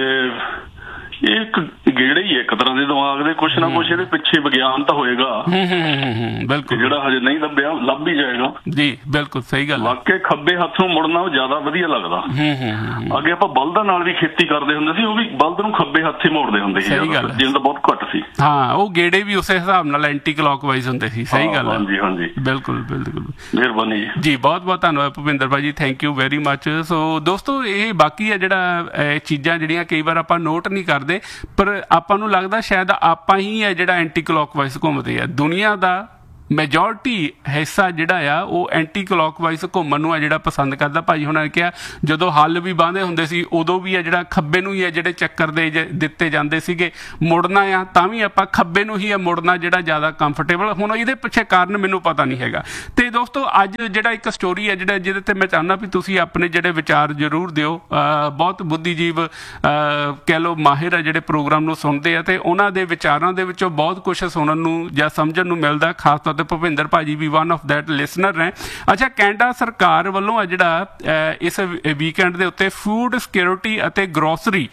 [SPEAKER 2] ਇਹ ਇੱਕ ਗੇੜੇ ਹੀ ਇੱਕ ਤਰ੍ਹਾਂ ਦੇ ਦਿਮਾਗ ਦੇ, ਕੁਛ ਨਾ ਕੁਛ ਇਹਦੇ ਪਿੱਛੇ ਵਿਗਿਆਨ ਤਾਂ ਹੋਏਗਾ।
[SPEAKER 1] ਬਿਲਕੁਲ।
[SPEAKER 2] ਜਿਹੜਾ ਹਜੇ ਨਹੀਂ ਲੱਭਿਆ, ਲੱਭ ਹੀ ਜਾਏਗਾ।
[SPEAKER 1] ਜੀ ਬਿਲਕੁਲ ਸਹੀ ਗੱਲ।
[SPEAKER 2] ਵਾਕਈ ਖੱਬੇ ਹੱਥ ਨੂੰ ਮੁੜਨਾ ਜ਼ਿਆਦਾ ਵਧੀਆ ਲੱਗਦਾ। ਅੱਗੇ ਆਪਾਂ ਬਲਦਾਂ ਨਾਲ ਵੀ ਖੇਤੀ ਕਰਦੇ ਹੁੰਦੇ ਸੀ, ਉਹ ਵੀ ਬਲਦ ਨੂੰ ਖੱਬੇ ਹੱਥ ਹੀ ਮੋੜਦੇ ਹੁੰਦੇ ਸੀ, ਜਿਵੇਂ ਤਾਂ ਬਹੁਤ ਘੱਟ ਸੀ।
[SPEAKER 1] ਹਾਂ, ਉਹ ਗੇੜੇ ਵੀ ਉਸੇ ਹਿਸਾਬ ਨਾਲ ਐਂਟੀ ਕਲੌਕਵਾਈਜ਼ ਹੁੰਦੇ ਸੀ। ਸਹੀ ਗੱਲ ਹੈ।
[SPEAKER 2] ਹਾਂਜੀ ਹਾਂਜੀ,
[SPEAKER 1] ਬਿਲਕੁਲ ਬਿਲਕੁਲ।
[SPEAKER 2] ਮਿਹਰਬਾਨੀ ਜੀ।
[SPEAKER 1] ਜੀ ਬਹੁਤ ਬਹੁਤ ਧੰਨਵਾਦ ਭੁਪਿੰਦਰ ਭਾਜੀ, ਥੈਂਕ ਯੂ ਵੈਰੀ ਮੱਚ। ਸੋ ਦੋਸਤੋ, ਇਹ ਬਾਕੀ ਹੈ ਜਿਹੜਾ ਚੀਜ਼ਾਂ ਜਿਹੜੀਆਂ ਕਈ ਵਾਰ ਆਪਾਂ ਨੋਟ ਨਹੀਂ ਕਰਦੇ, ਪਰ ਆਪਾਂ ਨੂੰ ਲੱਗਦਾ ਸ਼ਾਇਦ ਆਪਾਂ ਹੀ ਹੈ ਜਿਹੜਾ ਐਂਟੀ ਕਲੌਕਵਾਈਜ਼ ਘੁੰਮਦੇ ਆ। ਦੁਨੀਆ ਦਾ ਮੈਜੋਰਟੀ ਹਿੱਸਾ ਜਿਹੜਾ ਆ ਉਹ ਐਂਟੀ ਕਲੌਕਵਾਈਜ਼ ਘੁੰਮਣ ਨੂੰ ਹੈ ਜਿਹੜਾ ਪਸੰਦ ਕਰਦਾ। ਭਾਜੀ ਹੁਣਾਂ ਨੇ ਕਿਹਾ ਜਦੋਂ ਹੱਲ ਵੀ ਬਾਂਹਦੇ ਹੁੰਦੇ ਸੀ ਉਦੋਂ ਵੀ ਹੈ ਜਿਹੜਾ ਖੱਬੇ ਨੂੰ ਹੀ ਹੈ ਜਿਹੜੇ ਚੱਕਰ ਦੇ ਦਿੱਤੇ ਜਾਂਦੇ ਸੀਗੇ। ਮੁੜਨਾ ਆ ਤਾਂ ਵੀ ਆਪਾਂ ਖੱਬੇ ਨੂੰ ਹੀ ਹੈ ਮੁੜਨਾ ਜਿਹੜਾ ਜ਼ਿਆਦਾ ਕੰਫਰਟੇਬਲ। ਹੁਣ ਇਹਦੇ ਪਿੱਛੇ ਕਾਰਨ ਮੈਨੂੰ ਪਤਾ ਨਹੀਂ ਹੈਗਾ। ਤੇ ਦੋਸਤੋ, ਅੱਜ ਜਿਹੜਾ ਇੱਕ ਸਟੋਰੀ ਹੈ ਜਿਹਦੇ ਤੇ ਮੈਂ ਚਾਹੁੰਦਾ ਵੀ ਤੁਸੀਂ ਆਪਣੇ ਜਿਹੜੇ ਵਿਚਾਰ ਜ਼ਰੂਰ ਦਿਓ। ਬਹੁਤ ਬੁੱਧੀਜੀਵ ਕਹਿ ਲਓ ਮਾਹਿਰ ਹੈ ਜਿਹੜੇ ਪ੍ਰੋਗਰਾਮ ਨੂੰ ਸੁਣਦੇ ਆ, ਤੇ ਉਹਨਾਂ ਦੇ ਵਿਚਾਰਾਂ ਦੇ ਵਿੱਚੋਂ ਬਹੁਤ ਕੁਛ ਸੁਣਨ ਨੂੰ ਜਾਂ ਸਮਝਣ ਨੂੰ ਮਿਲਦਾ। ਖਾਸ ਤੌਰ ਤੇ ਭੁਪਿੰਦਰ ਭਾਜੀ ਵੀ ਵਨ ਆਫ ਦੈਟ ਲਿਸਨਰ ਨੇ। ਅੱਛਾ, ਕੈਨੇਡਾ ਸਰਕਾਰ ਵੱਲੋਂ ਆ ਜਿਹੜਾ ਇਸ ਵੀਕਐਂਡ ਦੇ ਉੱਤੇ ਫੂਡ ਸਿਕਿਉਰਿਟੀ ਅਤੇ ਗਰੋਸਰੀ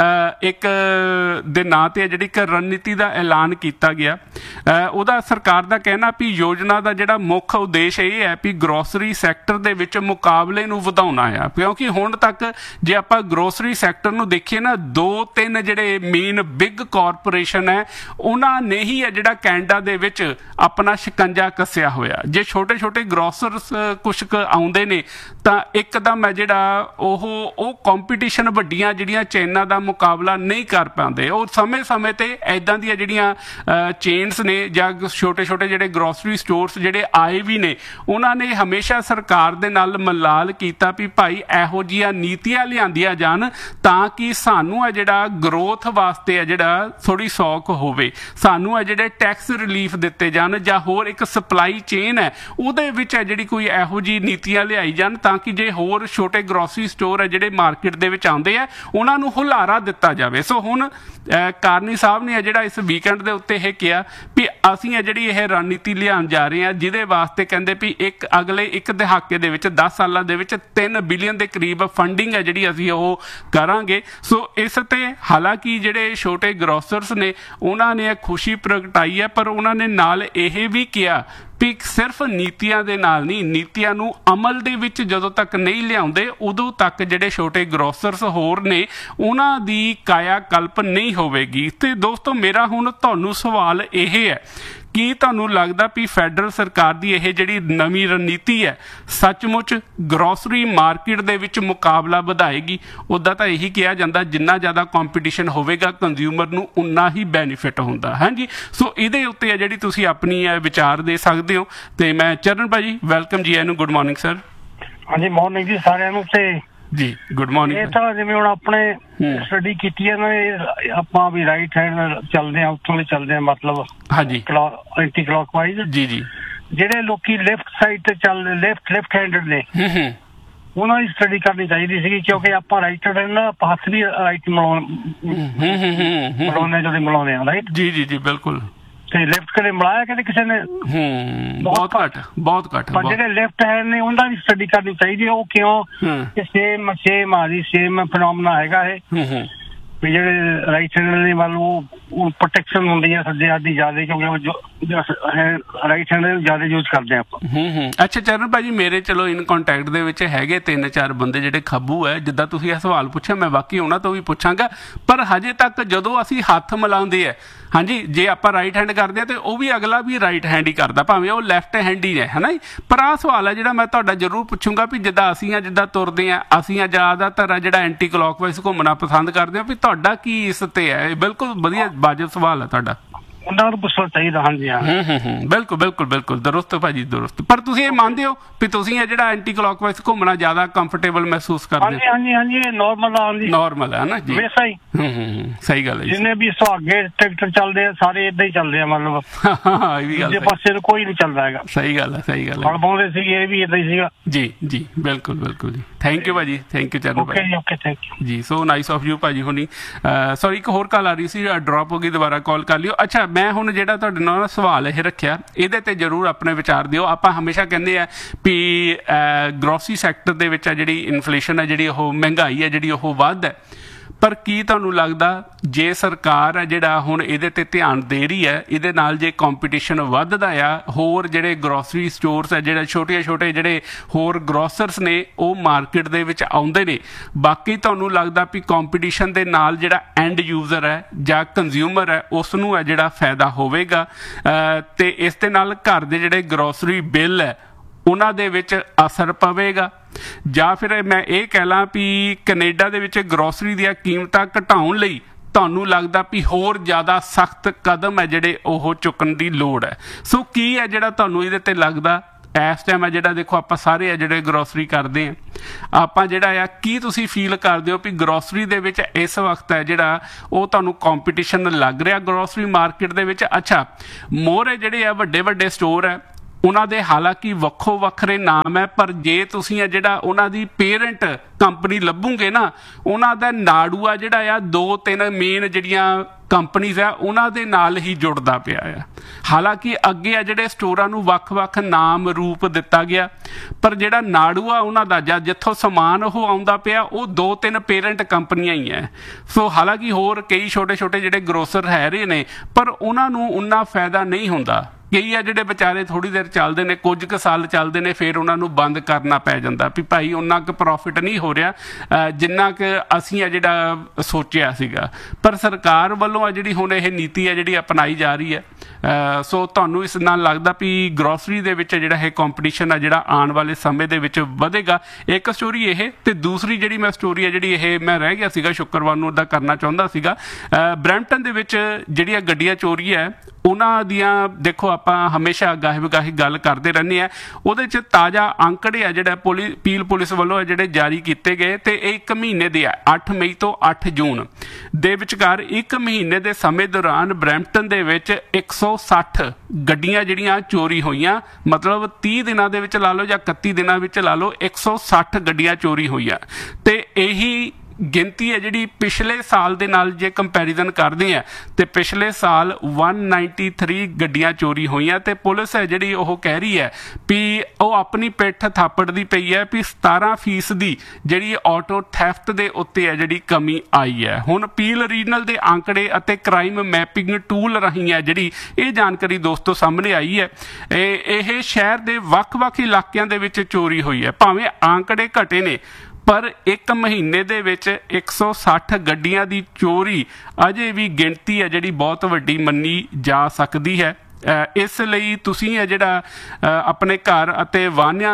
[SPEAKER 1] ਇੱਕ ਦੇ ਨਾਂ ਤੇ ਜਿਹੜੀ ਇੱਕ ਰਣਨੀਤੀ ਦਾ ਐਲਾਨ ਕੀਤਾ ਗਿਆ। ਉਹਦਾ ਸਰਕਾਰ ਦਾ ਕਹਿਣਾ ਵੀ ਯੋਜਨਾ ਦਾ ਜਿਹੜਾ ਮੁੱਖ ਉਦੇਸ਼ ਇਹ ਹੈ ਵੀ ਗਰੋਸਰੀ ਸੈਕਟਰ ਦੇ ਵਿੱਚ ਮੁਕਾਬਲੇ ਨੂੰ ਵਧਾਉਣਾ ਆ। ਕਿਉਂਕਿ ਹੁਣ ਤੱਕ ਜੇ ਆਪਾਂ ਗਰੋਸਰੀ ਸੈਕਟਰ ਨੂੰ ਦੇਖੀਏ ਨਾ, 2-3 ਜਿਹੜੇ ਮੇਨ ਬਿਗ ਕਾਰਪੋਰੇਸ਼ਨ ਹੈ ਉਹਨਾਂ ਨੇ ਹੀ ਹੈ ਜਿਹੜਾ ਕੈਨੇਡਾ ਦੇ ਵਿੱਚ ਆਪਣਾ ਸ਼ਿਕੰਜਾ ਕੱਸਿਆ ਹੋਇਆ। ਜੇ ਛੋਟੇ ਛੋਟੇ ਗਰੋਸਰਸ ਕੁਛ ਕੁ ਆਉਂਦੇ ਨੇ ਤਾਂ ਇੱਕਦਮ ਹੈ ਜਿਹੜਾ ਉਹ ਕੰਪੀਟੀਸ਼ਨ ਵੱਡੀਆਂ ਜਿਹੜੀਆਂ ਚੇਨਾਂ ਦਾ ਮੁਕਾਬਲਾ ਨਹੀਂ ਕਰ ਪਾਉਂਦੇ। ਉਹ ਸਮੇਂ-ਸਮੇਂ ਤੇ ਇੱਦਾਂ ਦੀਆਂ ਜਿਹੜੀਆਂ ਚੇਨਸ ਨੇ ਜਾਂ ਛੋਟੇ ਛੋਟੇ ਜਿਹੜੇ ਗਰੋਸਰੀ ਸਟੋਰਸ ਜਿਹੜੇ ਆਏ ਵੀ ਨੇ, ਉਹਨਾਂ ਨੇ ਹਮੇਸ਼ਾ ਸਰਕਾਰ ਦੇ ਨਾਲ ਮਲਾਲ ਕੀਤਾ ਵੀ ਭਾਈ ਇਹੋ ਜਿਹੀਆਂ ਨੀਤੀਆਂ ਲਿਆਂਦੀਆਂ ਜਾਣ ਤਾਂ ਕਿ ਸਾਨੂੰ ਹੈ ਜਿਹੜਾ ਗਰੋਥ ਵਾਸਤੇ ਹੈ ਜਿਹੜਾ ਥੋੜ੍ਹੀ ਸੌਖ ਹੋਵੇ, ਸਾਨੂੰ ਹੈ ਜਿਹੜੇ ਟੈਕਸ ਰਿਲੀਫ ਦਿੱਤੇ ਜਾਣ ਜਾਂ ਹੋਰ ਇੱਕ ਸਪਲਾਈ ਚੇਨ ਹੈ ਉਹਦੇ ਵਿੱਚ ਹੈ ਜਿਹੜੀ ਕੋਈ ਇਹੋ ਜਿਹੀ ਨੀਤੀਆਂ ਲਿਆਈ ਜਾਣ ਤਾਂ ਕਿ ਜੇ ਹੋਰ ਛੋਟੇ ਗਰੋਸਰੀ ਸਟੋਰ ਹੈ ਜਿਹੜੇ ਮਾਰਕੀਟ ਦੇ ਵਿੱਚ ਆਉਂਦੇ ਆ ਉਹਨਾਂ ਨੂੰ ਹੁਲਾਰਾ ਦਿੱਤਾ ਜਾਵੇ। ਸੋ ਹੁਣ ਕਾਰਨੀ ਸਾਹਿਬ ਨੇ ਜਿਹੜਾ ਇਸ ਵੀਕਐਂਡ ਦੇ ਉੱਤੇ ਇਹ ਕਿਹਾ ਵੀ ਅਸੀਂ ਹੈ ਜਿਹੜੀ ਇਹ ਰਣਨੀਤੀ ਲਿਆਉਣ ਜਾ ਰਹੇ ਹਾਂ, ਜਿਹਦੇ ਵਾਸਤੇ ਕਹਿੰਦੇ ਵੀ ਅਗਲੇ ਇੱਕ ਦਹਾਕੇ ਦੇ ਵਿੱਚ 10 ਸਾਲਾਂ ਦੇ ਵਿੱਚ 3 ਬਿਲੀਅਨ ਦੇ ਕਰੀਬ ਫੰਡਿੰਗ ਹੈ ਜਿਹੜੀ ਅਸੀਂ ਉਹ ਕਰਾਂਗੇ। ਸੋ ਇਸ ਤੇ ਹਾਲਾਂਕਿ ਜਿਹੜੇ ਛੋਟੇ ਗਰੋਸਰਸ ਨੇ ਉਹਨਾਂ ਨੇ ਖੁਸ਼ੀ ਪ੍ਰਗਟਾਈ ਹੈ, ਪਰ ਉਹਨਾਂ ਨੇ ਨਾਲ ਇਹ ਵੀ ਕਿਹਾ ਵੀ ਸਿਰਫ ਨੀਤੀਆਂ ਦੇ ਨਾਲ ਨਹੀਂ, ਨੀਤੀਆਂ ਨੂੰ ਅਮਲ ਦੇ ਵਿੱਚ ਜਦੋਂ ਤੱਕ ਨਹੀਂ ਲਿਆਉਂਦੇ ਉਦੋਂ ਤੱਕ ਜਿਹੜੇ ਛੋਟੇ ਗਰੋਸਰਸ ਹੋਰ ਨੇ ਉਹਨਾਂ ਦੀ ਕਾਇਆ ਕਲਪ ਨਹੀਂ ਹੋਵੇਗੀ। ਤੇ ਦੋਸਤੋ, ਮੇਰਾ ਹੁਣ ਤੁਹਾਨੂੰ ਸਵਾਲ ਇਹ ਹੈ, ਕੀ ਤੁਹਾਨੂੰ ਲੱਗਦਾ ਵੀ ਫੈਡਰਲ ਸਰਕਾਰ ਦੀ ਇਹ ਜਿਹੜੀ ਨਵੀਂ ਰਣਨੀਤੀ ਹੈ ਸੱਚਮੁੱਚ ਗਰੋਸਰੀ ਮਾਰਕੀਟ ਦੇ ਵਿੱਚ ਮੁਕਾਬਲਾ ਵਧਾਏਗੀ? ਉੱਦਾਂ ਤਾਂ ਇਹੀ ਕਿਹਾ ਜਾਂਦਾ ਜਿੰਨਾ ਜ਼ਿਆਦਾ ਕੰਪੀਟੀਸ਼ਨ ਹੋਵੇਗਾ ਕੰਜ਼ਿਊਮਰ ਨੂੰ ਉਨਾ ਹੀ ਬੈਨੀਫਿਟ ਹੁੰਦਾ। ਹਾਂਜੀ, ਸੋ ਇਹਦੇ ਉੱਤੇ ਹੈ ਜਿਹੜੀ ਤੁਸੀਂ ਆਪਣੀ ਵਿਚਾਰ ਦੇ ਸਕਦੇ ਹੋ। ਤੇ ਮੈਂ ਚਰਨ ਭਾਜੀ, ਵੈਲਕਮ ਜੀ, ਇਹਨੂੰ ਗੁੱਡ ਮਾਰਨਿੰਗ ਸਰ।
[SPEAKER 3] ਹਾਂਜੀ, ਮਾਰਨਿੰਗ ਜੀ ਸਾਰਿਆਂ ਨੂੰ। ਤੇ
[SPEAKER 1] ਜੀ ਗੁੱਡ ਮਾਰਨਿੰਗ।
[SPEAKER 3] ਇਹ ਤਾਂ ਜਿਵੇਂ ਹੁਣ ਆਪਣੇ ਸਟੱਡੀ ਕੀਤੀ ਹੈ ਨਾ, ਆਪਾਂ ਵੀ ਰਾਈਟ ਹੈਂਡ ਚੱਲਦੇ ਆ, ਉੱਥੋਂ ਚੱਲਦੇ ਆ, ਮਤਲਬ
[SPEAKER 1] ਹਾਂਜੀ
[SPEAKER 3] ਐਂਟੀ ਕਲੌਕਵਾਈਜ਼। ਜੀ ਜੀ। ਜਿਹੜੇ ਲੋਕੀ ਲੈਫਟ ਸਾਈਡ ਤੇ ਚੱਲਦੇ, ਲੈਫਟ ਹੈਂਡਡ ਨੇ, ਉਹਨਾਂ ਦੀ ਸਟੱਡੀ ਕਰਨੀ ਚਾਹੀਦੀ ਸੀਗੀ, ਕਿਉਂਕਿ ਆਪਾਂ ਰਾਈਟ ਹੈਂਡ ਨਾ ਹੱਥ ਵੀ ਰਾਈਟ ਮਿਲਾਉਂਦੇ ਜਦੋਂ ਮਿਲਾਉਂਦੇ ਆ, ਰਾਈਟ। ਜੀ ਜੀ ਜੀ ਬਿਲਕੁਲ। ਤੇ ਲੈਫਟ ਕਦੇ ਮਿਲਾਇਆ ਕਦੇ ਕਿਸੇ ਨੇ? ਬਹੁਤ ਘੱਟ। ਪਰ ਜਿਹੜੇ ਲੈਫਟ ਹੈਂਡ ਨੇ ਉਹਨਾਂ ਦੀ ਸਟੱਡੀ ਕਰਨੀ ਚਾਹੀਦੀ। ਉਹ ਕਿਉਂ? ਸੇਮ ਸੇਮ ਫਿਨੋਮਨਾ ਹੈਗਾ ਇਹ ਵੀ ਜਿਹੜੇ ਰਾਈਟ ਹੈਂਡ ਨੇ ਵੱਲ ਉਹ ਪ੍ਰੋਟੈਕਸ਼ਨ ਹੁੰਦੀ ਹੈ ਸੱਜੇ ਹੱਥ ਦੀ ਜ਼ਿਆਦਾ, ਕਿਉਂਕਿ ਰਾਈਟ ਹੈਂਡ ਜ਼ਿਆਦਾ ਯੂਜ਼ ਕਰਦੇ ਆ ਆਪਾਂ।
[SPEAKER 1] ਅੱਛਾ ਚਰਨ ਭਾਜੀ, ਮੇਰੇ ਚਲੋ ਇਨ ਕੰਟੈਕਟ ਦੇ ਵਿੱਚ ਹੈਗੇ 3-4 ਬੰਦੇ ਜਿਹੜੇ ਖੱਬੂ ਹੈ। ਜਿੱਦਾਂ ਤੁਸੀਂ ਇਹ ਸਵਾਲ ਪੁੱਛਿਆ, ਮੈਂ ਬਾਕੀ ਉਹਨਾਂ ਤੋਂ ਵੀ ਪੁੱਛਾਂਗਾ, ਪਰ ਹਜੇ ਤੱਕ ਜਦੋਂ ਅਸੀਂ ਹੱਥ ਮਿਲਾਉਂਦੇ ਆ, ਹਾਂਜੀ, ਜੇ ਆਪਾਂ ਰਾਈਟ ਹੈਂਡ ਕਰਦੇ ਆ ਤੇ ਉਹ ਵੀ ਅਗਲਾ ਵੀ ਰਾਈਟ ਹੈਂਡ ਹੀ ਕਰਦਾ, ਭਾਵੇਂ ਉਹ ਲੈਫਟ ਹੈਂਡ ਹੀ ਹੈ, ਹਨਾ। ਪਰ ਆਹ ਸਵਾਲ ਹੈ ਜਿਹੜਾ ਮੈਂ ਤੁਹਾਡਾ ਜ਼ਰੂਰ ਪੁੱਛੂੰਗਾ ਵੀ ਜਿੱਦਾਂ ਜਿੱਦਾਂ ਤੁਰਦੇ ਆ, ਅਸੀਂ ਜ਼ਿਆਦਾਤਰ ਜਿਹੜਾ ਐਂਟੀ ਕਲੌਕਵਾਈਜ਼ ਘੁੰਮਣਾ ਪਸੰਦ ਕਰਦੇ ਹਾਂ, ਵੀ ਤੁਹਾਡਾ ਕੀ ਇਸ ਤੇ ਹੈ? ਬਿਲਕੁਲ ਵਧੀਆ ਵਾਜਬ ਸਵਾਲ ਹੈ ਤੁਹਾਡਾ।
[SPEAKER 3] ਉਹਨਾਂ ਨੂੰ ਪੁੱਛਣਾ ਚਾਹੀਦਾ। ਹਾਂਜੀ ਹਾਂ,
[SPEAKER 1] ਬਿਲਕੁਲ ਦਰੁਸਤ ਭਾਜੀ, ਦਰੁਸਤ। ਪਰ ਤੁਸੀਂ ਇਹ ਮੰਨਦੇ ਹੋ ਵੀ ਤੁਸੀਂ ਇਹ ਜਿਹੜਾ ਐਂਟੀ ਕਲੌਕਵਾਈਜ਼ ਘੁੰਮਣਾ ਜ਼ਿਆਦਾ ਕੰਫਰਟੇਬਲ ਮਹਿਸੂਸ ਕਰਦੇ ਹੋ?
[SPEAKER 3] ਹਾਂਜੀ, ਇਹ
[SPEAKER 1] ਨਾਰਮਲ ਹੈ ਨਾ ਜੀ।
[SPEAKER 3] ਵੈਸਾ ਹੀ
[SPEAKER 1] ਸਹੀ ਗੱਲ ਹੈ।
[SPEAKER 3] ਜਿੰਨੇ ਵੀ ਸੁਹਾਗੇ ਟਰੈਕਟਰ ਚੱਲਦੇ ਆ ਸਾਰੇ ਏਦਾਂ ਹੀ ਚੱਲਦੇ ਆ, ਮਤਲਬ ਦੂਜੇ ਪਾਸੇ ਨੂੰ ਕੋਈ ਨਹੀਂ ਚੱਲਦਾ ਹੈਗਾ।
[SPEAKER 1] ਸਹੀ ਗੱਲ ਹੈ।
[SPEAKER 3] ਹਲ ਪਾਉਂਦੇ ਸੀਗੇ, ਇਹ ਵੀ ਏਦਾਂ ਹੀ ਸੀਗਾ।
[SPEAKER 1] ਜੀ ਬਿਲਕੁਲ ਜੀ। ਥੈਂਕ ਯੂ ਭਾਜੀ, ਥੈਂਕ ਯੂ ਚਰਨ ਭਾਜੀ।
[SPEAKER 3] ਓਕੇ ਥੈਂਕ ਯੂ
[SPEAKER 1] ਜੀ। ਸੋ ਨਾਈਸ ਆਫ ਯੂ ਭਾਜੀ ਹੁਣੀ। ਸੌਰੀ, ਇੱਕ ਹੋਰ ਕਾਲ ਆ ਰਹੀ ਸੀ, ਡ੍ਰੌਪ ਹੋ ਗਈ, ਦੁਬਾਰਾ ਕਾਲ ਕਰ ਲਿਓ। ਅੱਛਾ, ਮੈਂ ਮੈਂ ਹੁਣ ਜਿਹੜਾ ਤੁਹਾਡੇ ਨਾਲ ਸਵਾਲ ਇਹ ਰੱਖਿਆ ਇਹਦੇ ਤੇ ਜ਼ਰੂਰ ਆਪਣੇ ਵਿਚਾਰ ਦਿਓ। ਆਪਾਂ ਹਮੇਸ਼ਾ ਕਹਿੰਦੇ ਆ ਵੀ ਗਰੋਸਰੀ ਸੈਕਟਰ ਦੇ ਵਿੱਚ ਆ ਜਿਹੜੀ ਇਨਫਲੇਸ਼ਨ ਹੈ, ਜਿਹੜੀ ਉਹ ਮਹਿੰਗਾਈ ਹੈ, ਜਿਹੜੀ ਉਹ ਵੱਧ ਹੈ, ਪਰ ਕੀ ਤੁਹਾਨੂੰ ਲੱਗਦਾ ਜੇ ਸਰਕਾਰ ਹੈ ਜਿਹੜਾ ਹੁਣ ਇਹਦੇ ਤੇ ਧਿਆਨ ਦੇ ਰਹੀ ਹੈ, ਇਹਦੇ ਨਾਲ ਜੇ ਕੰਪੀਟੀਸ਼ਨ ਵੱਧਦਾ ਆ, ਹੋਰ ਜਿਹੜੇ ਗਰੋਸਰੀ ਸਟੋਰਸ ਹੈ, ਜਿਹੜੇ ਛੋਟੇ ਜਿਹੜੇ ਹੋਰ ਗਰੋਸਰਸ ਨੇ ਉਹ ਮਾਰਕੀਟ ਦੇ ਵਿੱਚ ਆਉਂਦੇ ਨੇ, ਬਾਕੀ ਤੁਹਾਨੂੰ ਲੱਗਦਾ ਵੀ ਕੰਪੀਟੀਸ਼ਨ ਦੇ ਨਾਲ ਜਿਹੜਾ ਐਂਡ ਯੂਜ਼ਰ ਹੈ ਜਾਂ ਕੰਜ਼ਿਊਮਰ ਹੈ ਉਸ ਨੂੰ ਹੈ ਜਿਹੜਾ ਫਾਇਦਾ ਹੋਵੇਗਾ ਤੇ ਇਸ ਦੇ ਨਾਲ ਘਰ ਦੇ ਜਿਹੜੇ ਗਰੋਸਰੀ ਬਿੱਲ ਹੈ ਉਹਨਾਂ ਦੇ ਵਿੱਚ ਅਸਰ ਪਵੇਗਾ? ਜਾਂ ਫਿਰ ਮੈਂ ਇਹ ਕਹਿ ਲਾਂ ਵੀ ਕੈਨੇਡਾ ਦੇ ਵਿੱਚ ਗਰੋਸਰੀ ਦੀਆਂ ਕੀਮਤਾਂ ਘਟਾਉਣ ਲਈ ਤੁਹਾਨੂੰ ਲੱਗਦਾ ਵੀ ਹੋਰ ਜ਼ਿਆਦਾ ਸਖਤ ਕਦਮ ਹੈ ਜਿਹੜੇ ਉਹ ਚੁੱਕਣ ਦੀ ਲੋੜ ਹੈ? ਸੋ ਕੀ ਹੈ ਜਿਹੜਾ ਤੁਹਾਨੂੰ ਇਹਦੇ ਤੇ ਲੱਗਦਾ ਇਸ ਟਾਈਮ ਹੈ ਜਿਹੜਾ ਦੇਖੋ ਆਪਾਂ ਸਾਰੇ ਆ ਜਿਹੜੇ ਗਰੋਸਰੀ ਕਰਦੇ ਆ, ਆਪਾਂ ਜਿਹੜਾ ਆ ਕੀ ਤੁਸੀਂ ਫੀਲ ਕਰਦੇ ਹੋ ਵੀ ਗਰੋਸਰੀ ਦੇ ਵਿੱਚ ਇਸ ਵਕਤ ਹੈ ਜਿਹੜਾ ਉਹ ਤੁਹਾਨੂੰ ਕੰਪੀਟੀਸ਼ਨ ਲੱਗ ਰਿਹਾ ਗਰੋਸਰੀ ਮਾਰਕੀਟ ਦੇ ਵਿੱਚ? ਅੱਛਾ, ਮੋਹਰੇ ਜਿਹੜੇ ਆ ਵੱਡੇ ਸਟੋਰ ਹੈ ਉਹਨਾਂ ਦੇ ਹਾਲਾਂਕਿ ਵੱਖੋ ਵੱਖਰੇ ਨਾਮ ਹੈ, ਪਰ ਜੇ ਤੁਸੀਂ ਆ ਜਿਹੜਾ ਉਹਨਾਂ ਦੀ ਪੇਰੈਂਟ ਕੰਪਨੀ ਲੱਭੋਗੇ ਨਾ, ਉਹਨਾਂ ਦਾ ਨਾੜੂਆ ਜਿਹੜਾ ਆ 2-3 ਮੇਨ ਜਿਹੜੀਆਂ ਕੰਪਨੀਜ਼ ਆ ਉਹਨਾਂ ਦੇ ਨਾਲ ਹੀ ਜੁੜਦਾ ਪਿਆ ਆ। ਹਾਲਾਂਕਿ ਅੱਗੇ ਆ ਜਿਹੜੇ ਸਟੋਰਾਂ ਨੂੰ ਵੱਖ-ਵੱਖ ਨਾਮ ਰੂਪ ਦਿੱਤਾ ਗਿਆ, ਪਰ ਜਿਹੜਾ ਨਾੜੂਆ ਉਹਨਾਂ ਦਾ ਜਾਂ ਜਿੱਥੋਂ ਸਮਾਨ ਉਹ ਆਉਂਦਾ ਪਿਆ ਉਹ 2-3 ਪੇਰੈਂਟ ਕੰਪਨੀਆਂ ਹੀ ਹੈ। ਸੋ ਹਾਲਾਂਕਿ ਹੋਰ ਕਈ ਛੋਟੇ ਜਿਹੜੇ ਗਰੋਸਰ ਹੈ ਰਹੇ ਨੇ, ਪਰ ਉਹਨਾਂ ਨੂੰ ਉਨਾ ਫਾਇਦਾ ਨਹੀਂ ਹੁੰਦਾ। ਕਈ ਆ ਜਿਹੜੇ ਵਿਚਾਰੇ ਥੋੜ੍ਹੀ ਦੇਰ ਚੱਲਦੇ ਨੇ, ਕੁਝ ਕੁ ਸਾਲ ਚੱਲਦੇ ਨੇ, ਫਿਰ ਉਹਨਾਂ ਨੂੰ ਬੰਦ ਕਰਨਾ ਪੈ ਜਾਂਦਾ ਵੀ ਭਾਈ ਉਹਨਾਂ ਕੁ ਪ੍ਰੋਫਿਟ ਨਹੀਂ ਹੋ ਰਿਹਾ ਜਿੰਨਾ ਕੁ ਅਸੀਂ ਆ ਜਿਹੜਾ ਸੋਚਿਆ ਸੀਗਾ। ਪਰ ਸਰਕਾਰ ਵੱਲੋਂ ਆ ਜਿਹੜੀ ਹੁਣ ਇਹ ਨੀਤੀ ਹੈ ਜਿਹੜੀ ਅਪਣਾਈ ਜਾ ਰਹੀ ਹੈ, ਸੋ ਤੁਹਾਨੂੰ ਇਸ ਨਾਲ ਲੱਗਦਾ ਵੀ ਗਰੋਸਰੀ ਦੇ ਵਿੱਚ ਜਿਹੜਾ ਇਹ ਕੰਪੀਟੀਸ਼ਨ ਆ ਜਿਹੜਾ ਆਉਣ ਵਾਲੇ ਸਮੇਂ ਦੇ ਵਿੱਚ ਵਧੇਗਾ? ਇੱਕ ਸਟੋਰੀ ਇਹ, ਤੇ ਦੂਸਰੀ ਜਿਹੜੀ ਮੈਂ ਸਟੋਰੀ ਹੈ ਜਿਹੜੀ ਇਹ ਮੈਂ ਰਹਿ ਗਿਆ ਸੀਗਾ ਸ਼ੁੱਕਰਵਾਰ ਨੂੰ ਉਹਦਾ ਕਰਨਾ ਚਾਹੁੰਦਾ ਸੀਗਾ। ਬਰੈਂਪਟਨ ਦੇ ਵਿੱਚ ਜਿਹੜੀਆਂ ਗੱਡੀਆਂ ਚੋਰੀ ਹੈ ਉਹਨਾਂ ਦੀਆਂ ਦੇਖੋ ਆਪਾਂ ਹਮੇਸ਼ਾ ਗਾਹੀ ਬਗਾਹੀ ਗੱਲ ਕਰਦੇ ਰਹਿੰਦੇ ਆ, ਉਹਦੇ 'ਚ ਤਾਜ਼ਾ ਅੰਕੜੇ ਆ ਜਿਹੜਾ ਪੀਲ ਪੁਲਿਸ ਵੱਲੋਂ ਜਿਹੜੇ ਜਾਰੀ ਕੀਤੇ ਗਏ, ਤੇ ਇਹ 1 ਮਹੀਨੇ ਦੇ ਆ 8 ਮਈ ਤੋਂ 8 ਜੂਨ ਦੇ ਵਿਚਕਾਰ 1 ਮਹੀਨੇ ਦੇ ਸਮੇਂ ਦੌਰਾਨ ਬਰੈਂਪਟਨ ਦੇ ਵਿੱਚ 160 ਗੱਡੀਆਂ ਜਿਹੜੀਆਂ ਚੋਰੀ ਹੋਈਆਂ। ਮਤਲਬ 30 ਦਿਨਾਂ ਦੇ ਵਿੱਚ ਲਾ ਲਓ ਜਾਂ 31 ਦਿਨਾਂ ਵਿੱਚ ਲਾ ਲਓ 160 ਗੱਡੀਆਂ ਚੋਰੀ ਹੋਈਆਂ। ਤੇ ਇਹੀ ਗਿਣਤੀ ਹੈ ਜਿਹੜੀ ਪਿਛਲੇ ਸਾਲ ਦੇ ਨਾਲ ਜੇ ਕੰਪੈਰੀਜ਼ਨ ਕਰਦੇ ਆ ਤੇ ਪਿਛਲੇ ਸਾਲ 193 ਗੱਡੀਆਂ ਚੋਰੀ ਹੋਈਆਂ। ਤੇ ਪੁਲਿਸ ਹੈ ਜਿਹੜੀ ਉਹ ਕਹਿ ਰਹੀ ਹੈ ਵੀ ਉਹ ਆਪਣੀ ਪਿੱਠ ਥਾਪੜਦੀ ਪਈ ਹੈ ਵੀ 17% ਜਿਹੜੀ ਆਟੋ ਥੈਫਟ ਦੇ ਉੱਤੇ ਹੈ ਜਿਹੜੀ ਕਮੀ ਆਈ ਹੈ। ਹੁਣ ਪੀਲ ਰੀਜਨਲ ਦੇ ਆંકੜੇ ਅਤੇ ਕ੍ਰਾਈਮ ਮੈਪਿੰਗ ਟੂਲ ਰਾਹੀਂ ਹੈ ਜਿਹੜੀ ਇਹ ਜਾਣਕਾਰੀ ਦੋਸਤੋ ਸਾਹਮਣੇ ਆਈ ਹੈ। ਇਹ ਸ਼ਹਿਰ ਦੇ ਵੱਖ-ਵੱਖ ਇਲਾਕਿਆਂ ਦੇ ਵਿੱਚ ਚੋਰੀ ਹੋਈ ਹੈ। ਭਾਵੇਂ ਆંકੜੇ ਘਟੇ ਨੇ, ਪਰ 1 ਮਹੀਨੇ ਦੇ ਵਿੱਚ 160 ਗੱਡੀਆਂ ਦੀ ਚੋਰੀ ਅਜੇ ਵੀ ਗਿਣਤੀ ਹੈ ਜਿਹੜੀ ਬਹੁਤ ਵੱਡੀ ਮੰਨੀ ਜਾ ਸਕਦੀ ਹੈ। ਇਸ ਲਈ ਤੁਸੀਂ ਹੈ ਜਿਹੜਾ ਆਪਣੇ ਘਰ ਅਤੇ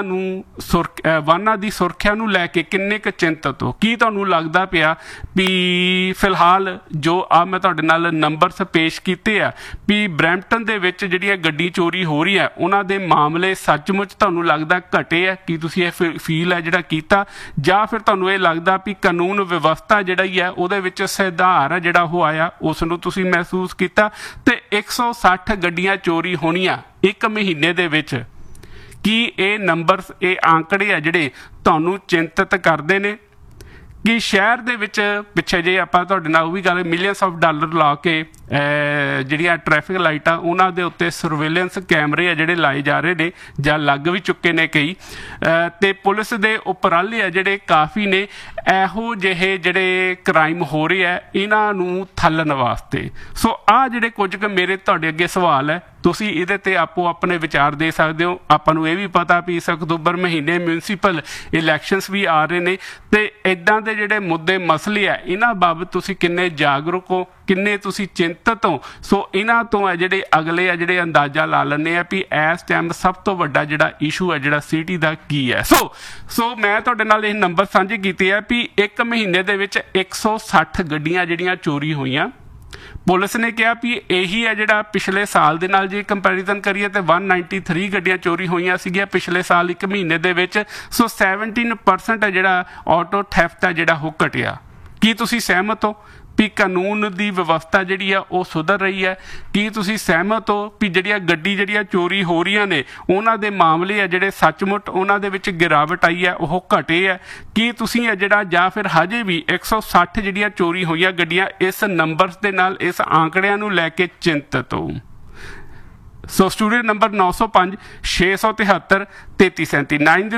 [SPEAKER 1] ਵਾਹਨਾਂ ਦੀ ਸੁਰੱਖਿਆ ਨੂੰ ਲੈ ਕੇ ਕਿੰਨੇ ਕੁ ਚਿੰਤਤ ਹੋ? ਕੀ ਤੁਹਾਨੂੰ ਲੱਗਦਾ ਪਿਆ ਵੀ ਫਿਲਹਾਲ ਜੋ ਮੈਂ ਤੁਹਾਡੇ ਨਾਲ ਨੰਬਰਸ ਪੇਸ਼ ਕੀਤੇ ਆ ਵੀ ਬਰੈਂਪਟਨ ਦੇ ਵਿੱਚ ਜਿਹੜੀਆਂ ਗੱਡੀ ਚੋਰੀ ਹੋ ਰਹੀ ਹੈ ਉਹਨਾਂ ਦੇ ਮਾਮਲੇ ਸੱਚਮੁੱਚ ਤੁਹਾਨੂੰ ਲੱਗਦਾ ਘਟੇ ਆ? ਕੀ ਤੁਸੀਂ ਇਹ ਫੀਲ ਹੈ ਜਿਹੜਾ ਕੀਤਾ, ਜਾਂ ਫਿਰ ਤੁਹਾਨੂੰ ਇਹ ਲੱਗਦਾ ਵੀ ਕਾਨੂੰਨ ਵਿਵਸਥਾ ਜਿਹੜੀ ਹੈ ਉਹਦੇ ਵਿੱਚ ਸੁਧਾਰ ਜਿਹੜਾ ਉਹ ਆਇਆ ਉਸ ਨੂੰ ਤੁਸੀਂ ਮਹਿਸੂਸ ਕੀਤਾ? ਤੇ 160 ਗੱਡੀਆਂ ਚੋਰੀ ਹੋਣੀਆਂ 1 ਮਹੀਨੇ ਦੇ ਵਿੱਚ, ਕੀ ਇਹ ਨੰਬਰਸ ਇਹ ਆંકੜੇ ਆ ਜਿਹੜੇ ਤੁਹਾਨੂੰ ਚਿੰਤਤ ਕਰਦੇ ਨੇ? ਕਿ ਸ਼ਹਿਰ ਦੇ ਵਿੱਚ ਪਿੱਛੇ ਜੇ ਆਪਾਂ ਤੁਹਾਡੇ ਨਾਲ ਉਹ ਵੀ ਗੱਲ ਮਿਲੀਅਨਸ ਆਫ ਡਾਲਰ ਲਾ ਕੇ ਜਿਹੜੀਆਂ ਟ੍ਰੈਫਿਕ ਲਾਈਟਾਂ ਉਹਨਾਂ ਦੇ ਉੱਤੇ ਸਰਵੇਲੈਂਸ ਕੈਮਰੇ ਆ ਜਿਹੜੇ ਲਾਏ ਜਾ ਰਹੇ ਨੇ ਜਾਂ ਲੱਗ ਵੀ ਚੁੱਕੇ ਨੇ ਕਈ, ਤੇ ਪੁਲਿਸ ਦੇ ਉਪਰਾਲੇ ਆ ਜਿਹੜੇ ਕਾਫੀ ਨੇ ਇਹੋ ਜਿਹੇ ਜਿਹੜੇ ਕ੍ਰਾਈਮ ਹੋ ਰਹੇ ਆ ਇਹਨਾਂ ਨੂੰ ਥੱਲਣ ਵਾਸਤੇ। ਸੋ ਆਹ ਜਿਹੜੇ ਕੁਝ ਕੁ ਮੇਰੇ ਤੁਹਾਡੇ ਅੱਗੇ ਸਵਾਲ ਹੈ, ਤੁਸੀਂ ਇਹਦੇ ਤੇ ਆਪੋ ਆਪਣੇ ਵਿਚਾਰ ਦੇ ਸਕਦੇ ਹੋ। ਆਪਾਂ ਨੂੰ ਇਹ ਵੀ ਪਤਾ ਵੀ ਇਸ ਅਕਤੂਬਰ ਮਹੀਨੇ ਮਿਊਨਿਸਪਲ ਇਲੈਕਸ਼ਨਸ ਵੀ ਆ ਰਹੇ ਨੇ, ਤੇ ਇੱਦਾਂ ਦੇ ਜਿਹੜੇ ਮੁੱਦੇ ਮਸਲੇ ਆ ਇਹਨਾਂ ਬਾਬਤ ਤੁਸੀਂ ਕਿੰਨੇ ਜਾਗਰੂਕ ਹੋ, ਕਿੰਨੇ ਤੁਸੀਂ ਚਿੰਤਤ ਹੋ? ਸੋ ਇਹਨਾਂ ਤੋਂ ਆ ਜਿਹੜੇ ਅਗਲੇ ਆ ਜਿਹੜੇ ਅੰਦਾਜ਼ਾ ਲਾ ਲੈਂਦੇ ਆ ਵੀ ਇਸ ਟਾਈਮ ਸਭ ਤੋਂ ਵੱਡਾ ਜਿਹੜਾ ਇਸ਼ੂ ਹੈ ਜਿਹੜਾ ਸਿਟੀ ਦਾ ਕੀ ਹੈ। ਸੋ ਮੈਂ ਤੁਹਾਡੇ ਨਾਲ ਇਹ ਨੰਬਰ ਸਾਂਝੇ ਕੀਤੇ ਆ ਵੀ 1 ਮਹੀਨੇ ਦੇ ਵਿੱਚ 160 ਗੱਡੀਆਂ ਜਿਹੜੀਆਂ ਚੋਰੀ ਹੋਈਆਂ। ਪੁਲਿਸ ਨੇ ਕਿਹਾ ਵੀ ਇਹੀ ਹੈ ਜਿਹੜਾ ਪਿਛਲੇ ਸਾਲ ਦੇ ਨਾਲ ਜੇ ਕੰਪੈਰੀਜ਼ਨ ਕਰੀਏ ਤੇ 193 ਗੱਡੀਆਂ ਚੋਰੀ ਹੋਈਆਂ ਸੀਗੀਆਂ ਪਿਛਲੇ ਸਾਲ 1 ਮਹੀਨੇ ਦੇ ਵਿੱਚ। ਸੋ 17% ਹੈ ਜਿਹੜਾ ਆਟੋ ਥੈਫਟ ਹੈ ਜਿਹੜਾ ਉਹ ਘਟਿਆ। ਕੀ ਤੁਸੀਂ ਸਹਿਮਤ ਹੋ ਵੀ ਕਾਨੂੰਨ ਦੀ ਵਿਵਸਥਾ ਜਿਹੜੀ ਆ ਉਹ ਸੁਧਰ ਰਹੀ ਹੈ? ਕੀ ਤੁਸੀਂ ਸਹਿਮਤ ਹੋ ਵੀ ਜਿਹੜੀਆਂ ਚੋਰੀ ਹੋ ਰਹੀਆਂ ਨੇ ਉਹਨਾਂ ਦੇ ਮਾਮਲੇ ਆ ਜਿਹੜੇ ਸੱਚਮੁੱਚ ਉਹਨਾਂ ਦੇ ਵਿੱਚ ਗਿਰਾਵਟ ਆਈ ਹੈ ਉਹ ਘਟੇ ਹੈ? ਕੀ ਤੁਸੀਂ ਹੈ ਜਿਹੜਾ ਜਾਂ ਫਿਰ ਹਜੇ ਵੀ 160 ਜਿਹੜੀਆਂ ਚੋਰੀ ਹੋਈਆਂ ਗੱਡੀਆਂ ਇਸ ਨੰਬਰਸ ਦੇ ਨਾਲ ਇਸ ਆંકੜਿਆਂ ਨੂੰ ਲੈ ਕੇ ਚਿੰਤਤ ਹੋ? ਸੋ ਸਟੂਡੀਓ ਨੰਬਰ 905 673 3337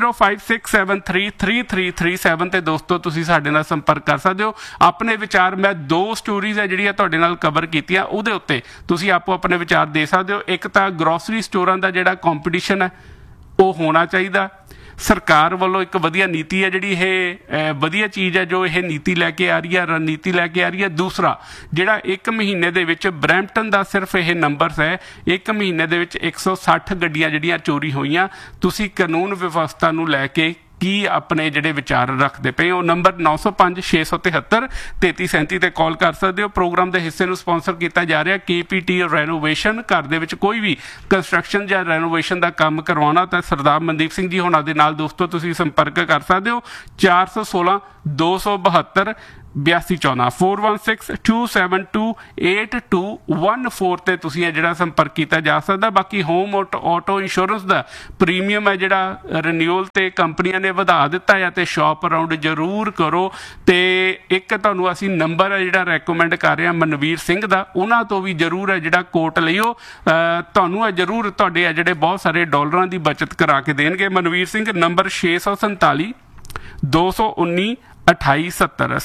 [SPEAKER 1] 9056733337 ਤੇ ਦੋਸਤੋ ਤੁਸੀਂ ਸਾਡੇ ਨਾਲ ਸੰਪਰਕ ਕਰ ਸਕਦੇ ਹੋ। ਆਪਣੇ ਵਿਚਾਰ ਮੈਂ 2 ਸਟੋਰੀਜ਼ ਹੈ ਜਿਹੜੀਆਂ ਤੁਹਾਡੇ ਨਾਲ ਕਵਰ ਕੀਤੀਆਂ, ਉਹਦੇ ਉੱਤੇ ਤੁਸੀਂ ਆਪੋ ਆਪਣੇ ਵਿਚਾਰ ਦੇ ਸਕਦੇ ਹੋ। ਇੱਕ ਤਾਂ ਗਰੋਸਰੀ ਸਟੋਰਾਂ ਦਾ ਜਿਹੜਾ ਕੰਪੀਟੀਸ਼ਨ ਹੈ ਉਹ ਹੋਣਾ ਚਾਹੀਦਾ। ਸਰਕਾਰ ਵੱਲੋਂ ਇੱਕ ਵਧੀਆ ਨੀਤੀ ਹੈ ਜਿਹੜੀ ਇਹ ਵਧੀਆ ਚੀਜ਼ ਹੈ ਜੋ ਇਹ ਨੀਤੀ ਲੈ ਕੇ ਆ ਰਹੀ ਹੈ, ਰਣਨੀਤੀ ਲੈ ਕੇ ਆ ਰਹੀ ਹੈ। ਦੂਸਰਾ ਜਿਹੜਾ 1 ਮਹੀਨੇ ਦੇ ਵਿੱਚ ਬਰੈਂਪਟਨ ਦਾ ਸਿਰਫ ਇਹ ਨੰਬਰਸ ਹੈ, 1 ਮਹੀਨੇ ਦੇ ਵਿੱਚ 160 ਗੱਡੀਆਂ ਜਿਹੜੀਆਂ ਚੋਰੀ ਹੋਈਆਂ। ਤੁਸੀਂ ਕਾਨੂੰਨ ਵਿਵਸਥਾ ਨੂੰ ਲੈ ਕੇ ਕੀ ਆਪਣੇ ਜਿਹੜੇ ਵਿਚਾਰ ਰੱਖਦੇ ਪਏ ਹੋ? ਨੰਬਰ 905 673 3337 ਤੇ ਕਾਲ ਕਰ ਸਕਦੇ ਹੋ। ਪ੍ਰੋਗਰਾਮ ਦੇ ਹਿੱਸੇ ਨੂੰ ਸਪਾਂਸਰ ਕੀਤਾ ਜਾ ਰਿਹਾ KPT ਰੈਨੋਵੇਸ਼ਨ। ਘਰ ਦੇ ਵਿੱਚ ਕੋਈ ਵੀ ਕੰਸਟਰਕਸ਼ਨ ਜਾਂ ਰੈਨੋਵੇਸ਼ਨ ਦਾ ਕੰਮ ਕਰਵਾਉਣਾ ਤਾਂ ਸਰਦਾਰ ਮਨਦੀਪ ਸਿੰਘ ਜੀ ਹੋਣਾ ਦੇ ਨਾਲ ਦੋਸਤੋ ਤੁਸੀਂ ਸੰਪਰਕ ਕਰ ਸਕਦੇ ਹੋ। 416 272 8214 416-272-8214 ਤੇ ਤੁਸੀਂ ਇਹ ਜਿਹੜਾ ਸੰਪਰਕ ਕੀਤਾ ਜਾ ਸਕਦਾ। ਬਾਕੀ ਹੋਮ ਆਟੋ ਇੰਸ਼ੋਰੈਂਸ ਦਾ ਪ੍ਰੀਮੀਅਮ ਹੈ ਜਿਹੜਾ ਰਿਨਿਊਅਲ ਤੇ ਕੰਪਨੀਆਂ ਨੇ ਵਧਾ ਦਿੱਤਾ ਹੈ ਤੇ ਸ਼ਾਪ ਅਰਾਊਂਡ ਜ਼ਰੂਰ ਕਰੋ। ਤੇ ਇੱਕ ਤੁਹਾਨੂੰ ਅਸੀਂ ਨੰਬਰ ਹੈ ਜਿਹੜਾ ਰეკਮੈਂਡ ਕਰ ਰਹੇ ਹਾਂ ਮਨਵੀਰ ਸਿੰਘ ਦਾ, ਉਹਨਾਂ ਤੋਂ ਵੀ ਜ਼ਰੂਰ ਹੈ ਜਿਹੜਾ ਕੋਟ ਲਿਓ। ਤੁਹਾਨੂੰ ਜ਼ਰੂਰ ਤੁਹਾਡੇ ਜਿਹੜੇ ਬਹੁਤ ਸਾਰੇ ਡਾਲਰਾਂ ਦੀ ਬਚਤ ਕਰਾ ਕੇ ਦੇਣਗੇ। ਮਨਵੀਰ ਸਿੰਘ ਨੰਬਰ 647 219 2870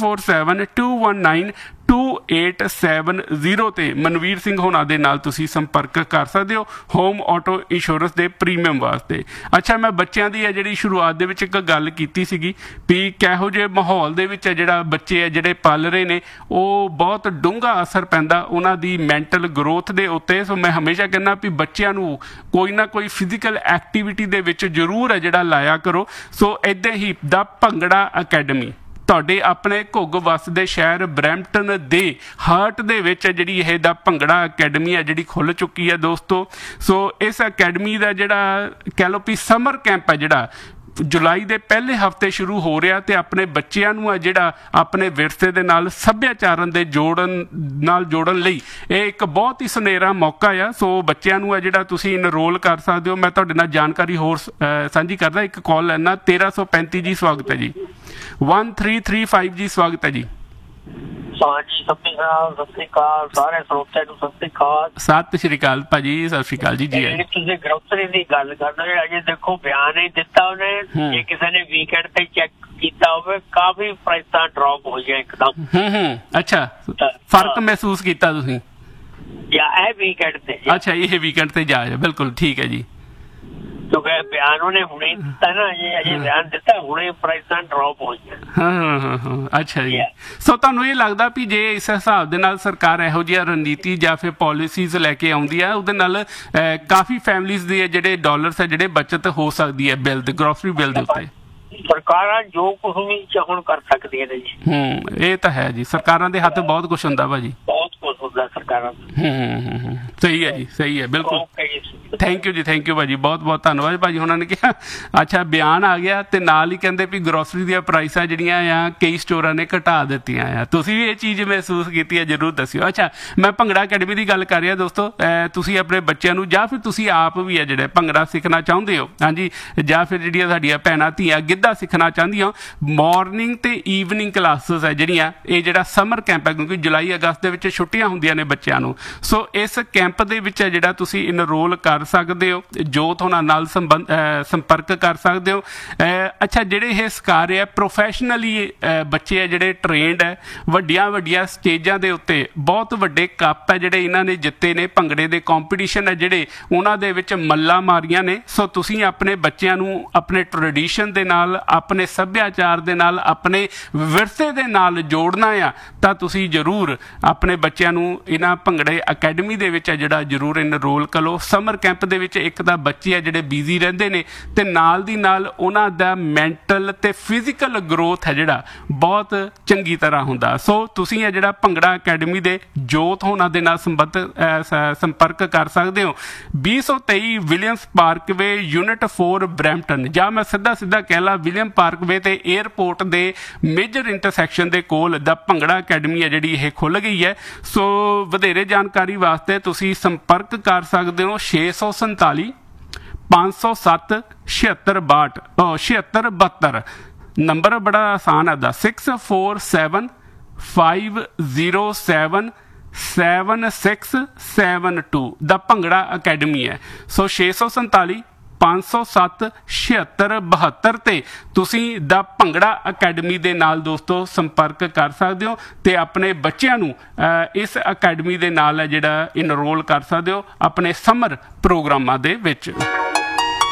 [SPEAKER 1] 647-219-2870 ਤੇ ਮਨਵੀਰ ਸਿੰਘ ਹੋਣਾ ਦੇ ਨਾਲ ਤੁਸੀਂ ਸੰਪਰਕ ਕਰ ਸਕਦੇ ਹੋ ਹੋਮ ਆਟੋ ਇੰਸ਼ੋਰੈਂਸ ਦੇ ਪ੍ਰੀਮੀਅਮ ਵਾਸਤੇ। ਅੱਛਾ, ਮੈਂ ਬੱਚਿਆਂ ਦੀ ਹੈ ਜਿਹੜੀ ਸ਼ੁਰੂਆਤ ਦੇ ਵਿੱਚ ਇੱਕ ਗੱਲ ਕੀਤੀ ਸੀਗੀ ਵੀ ਕਿਹੋ ਜਿਹੇ ਮਾਹੌਲ ਦੇ ਵਿੱਚ ਜਿਹੜਾ ਬੱਚੇ ਹੈ ਜਿਹੜੇ ਪਲ ਰਹੇ ਨੇ ਉਹ ਬਹੁਤ ਡੂੰਘਾ ਅਸਰ ਪੈਂਦਾ ਉਹਨਾਂ ਦੀ ਮੈਂਟਲ ਗਰੋਥ ਦੇ ਉੱਤੇ। ਸੋ ਮੈਂ ਹਮੇਸ਼ਾ ਕਹਿੰਦਾ ਵੀ ਬੱਚਿਆਂ ਨੂੰ ਕੋਈ ਨਾ ਕੋਈ ਫਿਜ਼ੀਕਲ ਐਕਟੀਵਿਟੀ ਦੇ ਵਿੱਚ ਜ਼ਰੂਰ ਹੈ ਜਿਹੜਾ ਲਾਇਆ ਕਰੋ। ਸੋ ਇੱਦਾਂ ਹੀ ਦਾ ਭੰਗੜਾ ਅਕੈਡਮੀ ਤੁਹਾਡੇ ਆਪਣੇ ਘੁੱਗ ਵੱਸਦੇ ਸ਼ਹਿਰ ਬਰੈਂਪਟਨ ਦੇ ਹਾਰਟ ਦੇ ਵਿੱਚ ਜਿਹੜੀ ਇਹ ਦਾ ਭੰਗੜਾ ਅਕੈਡਮੀ ਹੈ ਜਿਹੜੀ ਖੁੱਲ੍ਹ ਚੁੱਕੀ ਹੈ ਦੋਸਤੋ। ਸੋ ਇਸ ਅਕੈਡਮੀ ਦਾ ਜਿਹੜਾ ਕਹਿ ਲਓ ਵੀ ਸਮਰ ਕੈਂਪ ਹੈ ਜਿਹੜਾ ਜੁਲਾਈ ਦੇ ਪਹਿਲੇ ਹਫ਼ਤੇ ਸ਼ੁਰੂ ਹੋ ਰਿਹਾ ਤੇ ਆਪਣੇ ਬੱਚਿਆਂ ਨੂੰ ਆ ਜਿਹੜਾ ਆਪਣੇ ਵਿਰਸੇ ਦੇ ਨਾਲ ਸੱਭਿਆਚਾਰਨ ਦੇ ਜੋੜਨ ਲਈ ਇਹ ਇੱਕ ਬਹੁਤ ਹੀ ਸੁਨਹਿਰਾ ਮੌਕਾ ਆ। ਸੋ ਬੱਚਿਆਂ ਨੂੰ ਆ ਜਿਹੜਾ ਤੁਸੀਂ ਇਨਰੋਲ ਕਰ ਸਕਦੇ ਹੋ। ਮੈਂ ਤੁਹਾਡੇ ਨਾਲ ਜਾਣਕਾਰੀ ਹੋਰ ਸਾਂਝੀ ਕਰਦਾ। ਇੱਕ ਕਾਲ ਲੈਣਾ 1335 ਜੀ, ਸਵਾਗਤ ਹੈ ਜੀ। 1335 ਜੀ, ਸਵਾਗਤ ਹੈ ਜੀ।
[SPEAKER 3] ਸਤਿ ਸ਼੍ਰੀ ਅਕਾਲ ਸਾਰੇ ਸਰੋਤਿਆਂ ਨੂੰ। ਸਤਿ ਸ਼੍ਰੀ ਅਕਾਲ
[SPEAKER 1] ਭਾਜੀ, ਸਤਿ ਸ਼੍ਰੀ ਅਕਾਲ ਜੀ।
[SPEAKER 3] ਜਿਹੜੀ ਤੁਸੀਂ ਗਰੋਸਰੀ ਦੀ ਗੱਲ ਕਰਦੇ ਅਜੇ ਦੇਖੋ ਬਿਆਨ ਹੀ ਦਿੱਤਾ ਉਹਨੇ, ਜੇ ਕਿਸੇ ਨੇ ਵੀਕਐਂਡ ਤੇ ਚੈੱਕ ਕੀਤਾ ਹੋਵੇ ਕਾਫੀ ਪ੍ਰਾਈਸਾਂ ਡ੍ਰੌਪ ਹੋਈਆਂ ਇੱਕਦਮ।
[SPEAKER 1] ਅੱਛਾ, ਫਰਕ ਮਹਿਸੂਸ ਕੀਤਾ ਤੁਸੀਂ?
[SPEAKER 3] ਜਾਂ ਇਹ ਵੀਕਐਂਡ ਤੇ? ਅੱਛਾ,
[SPEAKER 1] ਇਹ ਵੀਕਐਂਡ ਤੇ ਜਾ ਰਿਹਾ, ਬਿਲਕੁਲ ਠੀਕ ਹੈ ਜੀ।
[SPEAKER 3] ਕਿਉਂਕਿ ਬਿਆਨ ਉਹਨੇ ਹੁਣੇ ਦਿੱਤਾ ਨਾ, ਅਜੇ ਬਿਆਨ ਦਿੱਤਾ ਹੁਣੇ ਪ੍ਰਾਈਸਾਂ ਡ੍ਰੌਪ ਹੋਈਆਂ।
[SPEAKER 1] ਅੱਛਾ ਜੀ। ਸੋ ਤੁਹਾਨੂੰ ਇਹ ਲੱਗਦਾ ਵੀ ਜੇ ਇਸ ਹਿਸਾਬ ਦੇ ਨਾਲ ਸਰਕਾਰ ਇਹੋ ਜਿਹੀ ਰਣਨੀਤੀ ਜਾਂ ਫਿਰ ਪਾਲਿਸੀਜ਼ ਲੈ ਕੇ ਆਉਂਦੀ ਹੈ ਉਹਦੇ ਨਾਲ ਕਾਫੀ ਫੈਮਲੀਜ਼ ਦੇ ਜਿਹੜੇ ਡਾਲਰਸ ਹੈ ਜਿਹੜੇ ਬਚਤ ਹੋ ਸਕਦੀ ਹੈ ਬਿੱਲ ਦੇ, ਗਰੋਸਰੀ ਬਿੱਲ ਦੇ ਉੱਤੇ?
[SPEAKER 3] ਸਰਕਾਰਾਂ ਜੋ ਕੁਝ ਵੀ ਚਾਹਣ ਕਰ ਸਕਦੀਆਂ ਨੇ ਜੀ।
[SPEAKER 1] ਇਹ ਤਾਂ ਹੈ ਜੀ, ਸਰਕਾਰਾਂ ਦੇ ਹੱਥ ਬਹੁਤ ਕੁਛ ਹੁੰਦਾ ਭਾਜੀ,
[SPEAKER 3] ਬਹੁਤ ਕੁਛ ਹੁੰਦਾ ਸਰਕਾਰਾਂ ਦਾ।
[SPEAKER 1] ਸਹੀ ਹੈ ਜੀ, ਸਹੀ ਹੈ, ਬਿਲਕੁਲ। ਥੈਂਕ ਯੂ ਜੀ, ਥੈਂਕ ਯੂ ਭਾਜੀ, ਬਹੁਤ ਬਹੁਤ ਧੰਨਵਾਦ ਭਾਜੀ। ਉਹਨਾਂ ਨੇ ਕਿਹਾ ਅੱਛਾ ਬਿਆਨ ਆ ਗਿਆ ਤੇ ਨਾਲ ਹੀ ਕਹਿੰਦੇ ਵੀ ਗਰੋਸਰੀ ਦੀਆਂ ਪ੍ਰਾਈਸਾਂ ਜਿਹੜੀਆਂ ਆ ਕਈ ਸਟੋਰਾਂ ਨੇ ਘਟਾ ਦਿੱਤੀਆਂ ਆ। ਤੁਸੀਂ ਵੀ ਇਹ ਚੀਜ਼ ਮਹਿਸੂਸ ਕੀਤੀ ਹੈ ਜ਼ਰੂਰ ਦੱਸਿਓ। ਅੱਛਾ, ਮੈਂ ਭੰਗੜਾ ਅਕੈਡਮੀ ਦੀ ਗੱਲ ਕਰ ਰਿਹਾ ਦੋਸਤੋ। ਤੁਸੀਂ ਆਪਣੇ ਬੱਚਿਆਂ ਨੂੰ ਜਾਂ ਫਿਰ ਤੁਸੀਂ ਆਪ ਵੀ ਹੈ ਜਿਹੜੇ ਭੰਗੜਾ ਸਿੱਖਣਾ ਚਾਹੁੰਦੇ ਹੋ, ਹਾਂਜੀ, ਜਾਂ ਫਿਰ ਜਿਹੜੀਆਂ ਸਾਡੀਆਂ ਭੈਣਾਂ ਧੀਆਂ ਗਿੱਧਾ ਸਿੱਖਣਾ ਚਾਹੁੰਦੀਆਂ, ਮਾਰਨਿੰਗ ਤੇ ਈਵਨਿੰਗ ਕਲਾਸਿਸ ਹੈ ਜਿਹੜੀਆਂ ਇਹ ਜਿਹੜਾ ਸਮਰ ਕੈਂਪ ਹੈ ਕਿਉਂਕਿ ਜੁਲਾਈ ਅਗਸਤ ਦੇ ਵਿੱਚ ਛੁੱਟੀਆਂ ਹੁੰਦੀਆਂ ਨੇ ਬੱਚਿਆਂ ਨੂੰ। ਸੋ ਇਸ ਕੈਂਪ ਦੇ ਵਿੱਚ ਹੈ ਜਿਹੜਾ ਤੁਸੀਂ ਇਨਰੋਲ ਕਰ ਸਕਦੇ ਹੋ। ਜੋਤ ਹੋਣਾ ਨਾਲ ਸੰਪਰਕ ਕਰ ਸਕਦੇ ਹੋ। ਅੱਛਾ, ਜਿਹੜੇ ਇਹ ਸਿਖਾ ਰਹੇ ਆ ਪ੍ਰੋਫੈਸ਼ਨਲੀ ਬੱਚੇ ਆ ਜਿਹੜੇ ਟ੍ਰੇਨਡ ਹੈ, ਵੱਡੀਆਂ ਸਟੇਜਾਂ ਦੇ ਉੱਤੇ ਬਹੁਤ ਵੱਡੇ ਕੱਪ ਹੈ ਜਿਹੜੇ ਇਹਨਾਂ ਨੇ ਜਿੱਤੇ ਨੇ। ਭੰਗੜੇ ਦੇ ਕੰਪੀਟੀਸ਼ਨ ਹੈ ਜਿਹੜੇ ਉਹਨਾਂ ਦੇ ਵਿੱਚ ਮੱਲਾਂ ਮਾਰੀਆਂ ਨੇ। ਸੋ ਤੁਸੀਂ ਆਪਣੇ ਬੱਚਿਆਂ ਨੂੰ ਆਪਣੇ ਟ੍ਰੈਡੀਸ਼ਨ ਦੇ ਨਾਲ, ਆਪਣੇ ਸੱਭਿਆਚਾਰ ਦੇ ਨਾਲ, ਆਪਣੇ ਵਿਰਸੇ ਦੇ ਨਾਲ ਜੋੜਨਾ ਆ ਤਾਂ ਤੁਸੀਂ ਜ਼ਰੂਰ ਆਪਣੇ ਬੱਚਿਆਂ ਨੂੰ ਇਹਨਾਂ ਭੰਗੜੇ ਅਕੈਡਮੀ ਦੇ ਵਿੱਚ ਹੈ ਜਿਹੜਾ ਜ਼ਰੂਰ ਇਨਰੋਲ ਕਰੋ। ਸਮਰ ਕੈਂਪ ਦੇ ਵਿੱਚ ਇੱਕ ਤਾਂ ਬੱਚੇ ਆ ਜਿਹੜੇ ਬਿਜ਼ੀ ਰਹਿੰਦੇ ਨੇ ਤੇ ਨਾਲ ਦੀ ਨਾਲ ਉਹਨਾਂ ਦਾ ਮੈਂਟਲ ਤੇ ਫਿਜ਼ੀਕਲ ਗਰੋਥ ਹੈ ਜਿਹੜਾ ਬਹੁਤ ਚੰਗੀ ਤਰ੍ਹਾਂ ਹੁੰਦਾ। ਸੋ ਤੁਸੀਂ ਇਹ ਜਿਹੜਾ ਭੰਗੜਾ ਅਕੈਡਮੀ ਦੇ ਜੋਤ ਹੋਣਾ ਦੇ ਨਾਲ ਸੰਪਰਕ ਕਰ ਸਕਦੇ ਹੋ। 223 ਵਿਲੀਅਮਸ ਪਾਰਕਵੇ ਯੂਨਿਟ 4 ਬਰੈਂਪਟਨ, ਜਾਂ ਮੈਂ ਸਿੱਧਾ ਕਹਿ ਲਾ ਵਿਲੀਅਮ ਪਾਰਕਵੇ ਤੇ 에ਅਰਪੋਰਟ ਦੇ ਮੇਜਰ ਇੰਟਰਸੈਕਸ਼ਨ ਦੇ ਕੋਲ ਦਾ ਭੰਗੜਾ ਅਕੈਡਮੀ ਹੈ ਜਿਹੜੀ ਇਹ ਖੁੱਲ੍ਹ ਗਈ ਹੈ। ਸੋ ਵਧੇਰੇ ਜਾਣਕਾਰੀ ਵਾਸਤੇ ਤੁਸੀਂ ਸੰਪਰਕ ਕਰ ਸਕਦੇ ਹੋ 647 507 7662 ਨੰਬਰ ਬੜਾ ਆਸਾਨ ਹੈ ਦਾ 647 507 7672 ਦਾ ਭੰਗੜਾ ਅਕੈਡਮੀ ਹੈ। ਸੋ 647 507 7672 ਤੇ ਤੁਸੀਂ ਦਾ ਭੰਗੜਾ ਅਕੈਡਮੀ ਦੇ ਨਾਲ ਦੋਸਤੋ ਸੰਪਰਕ ਕਰ ਸਕਦੇ ਹੋ ਤੇ ਆਪਣੇ ਬੱਚਿਆਂ ਨੂੰ ਇਸ ਅਕੈਡਮੀ ਦੇ ਨਾਲ ਹੈ ਜਿਹੜਾ ਇਨਰੋਲ ਕਰ ਸਕਦੇ ਹੋ ਆਪਣੇ ਸਮਰ ਪ੍ਰੋਗਰਾਮਾਂ ਦੇ ਵਿੱਚ।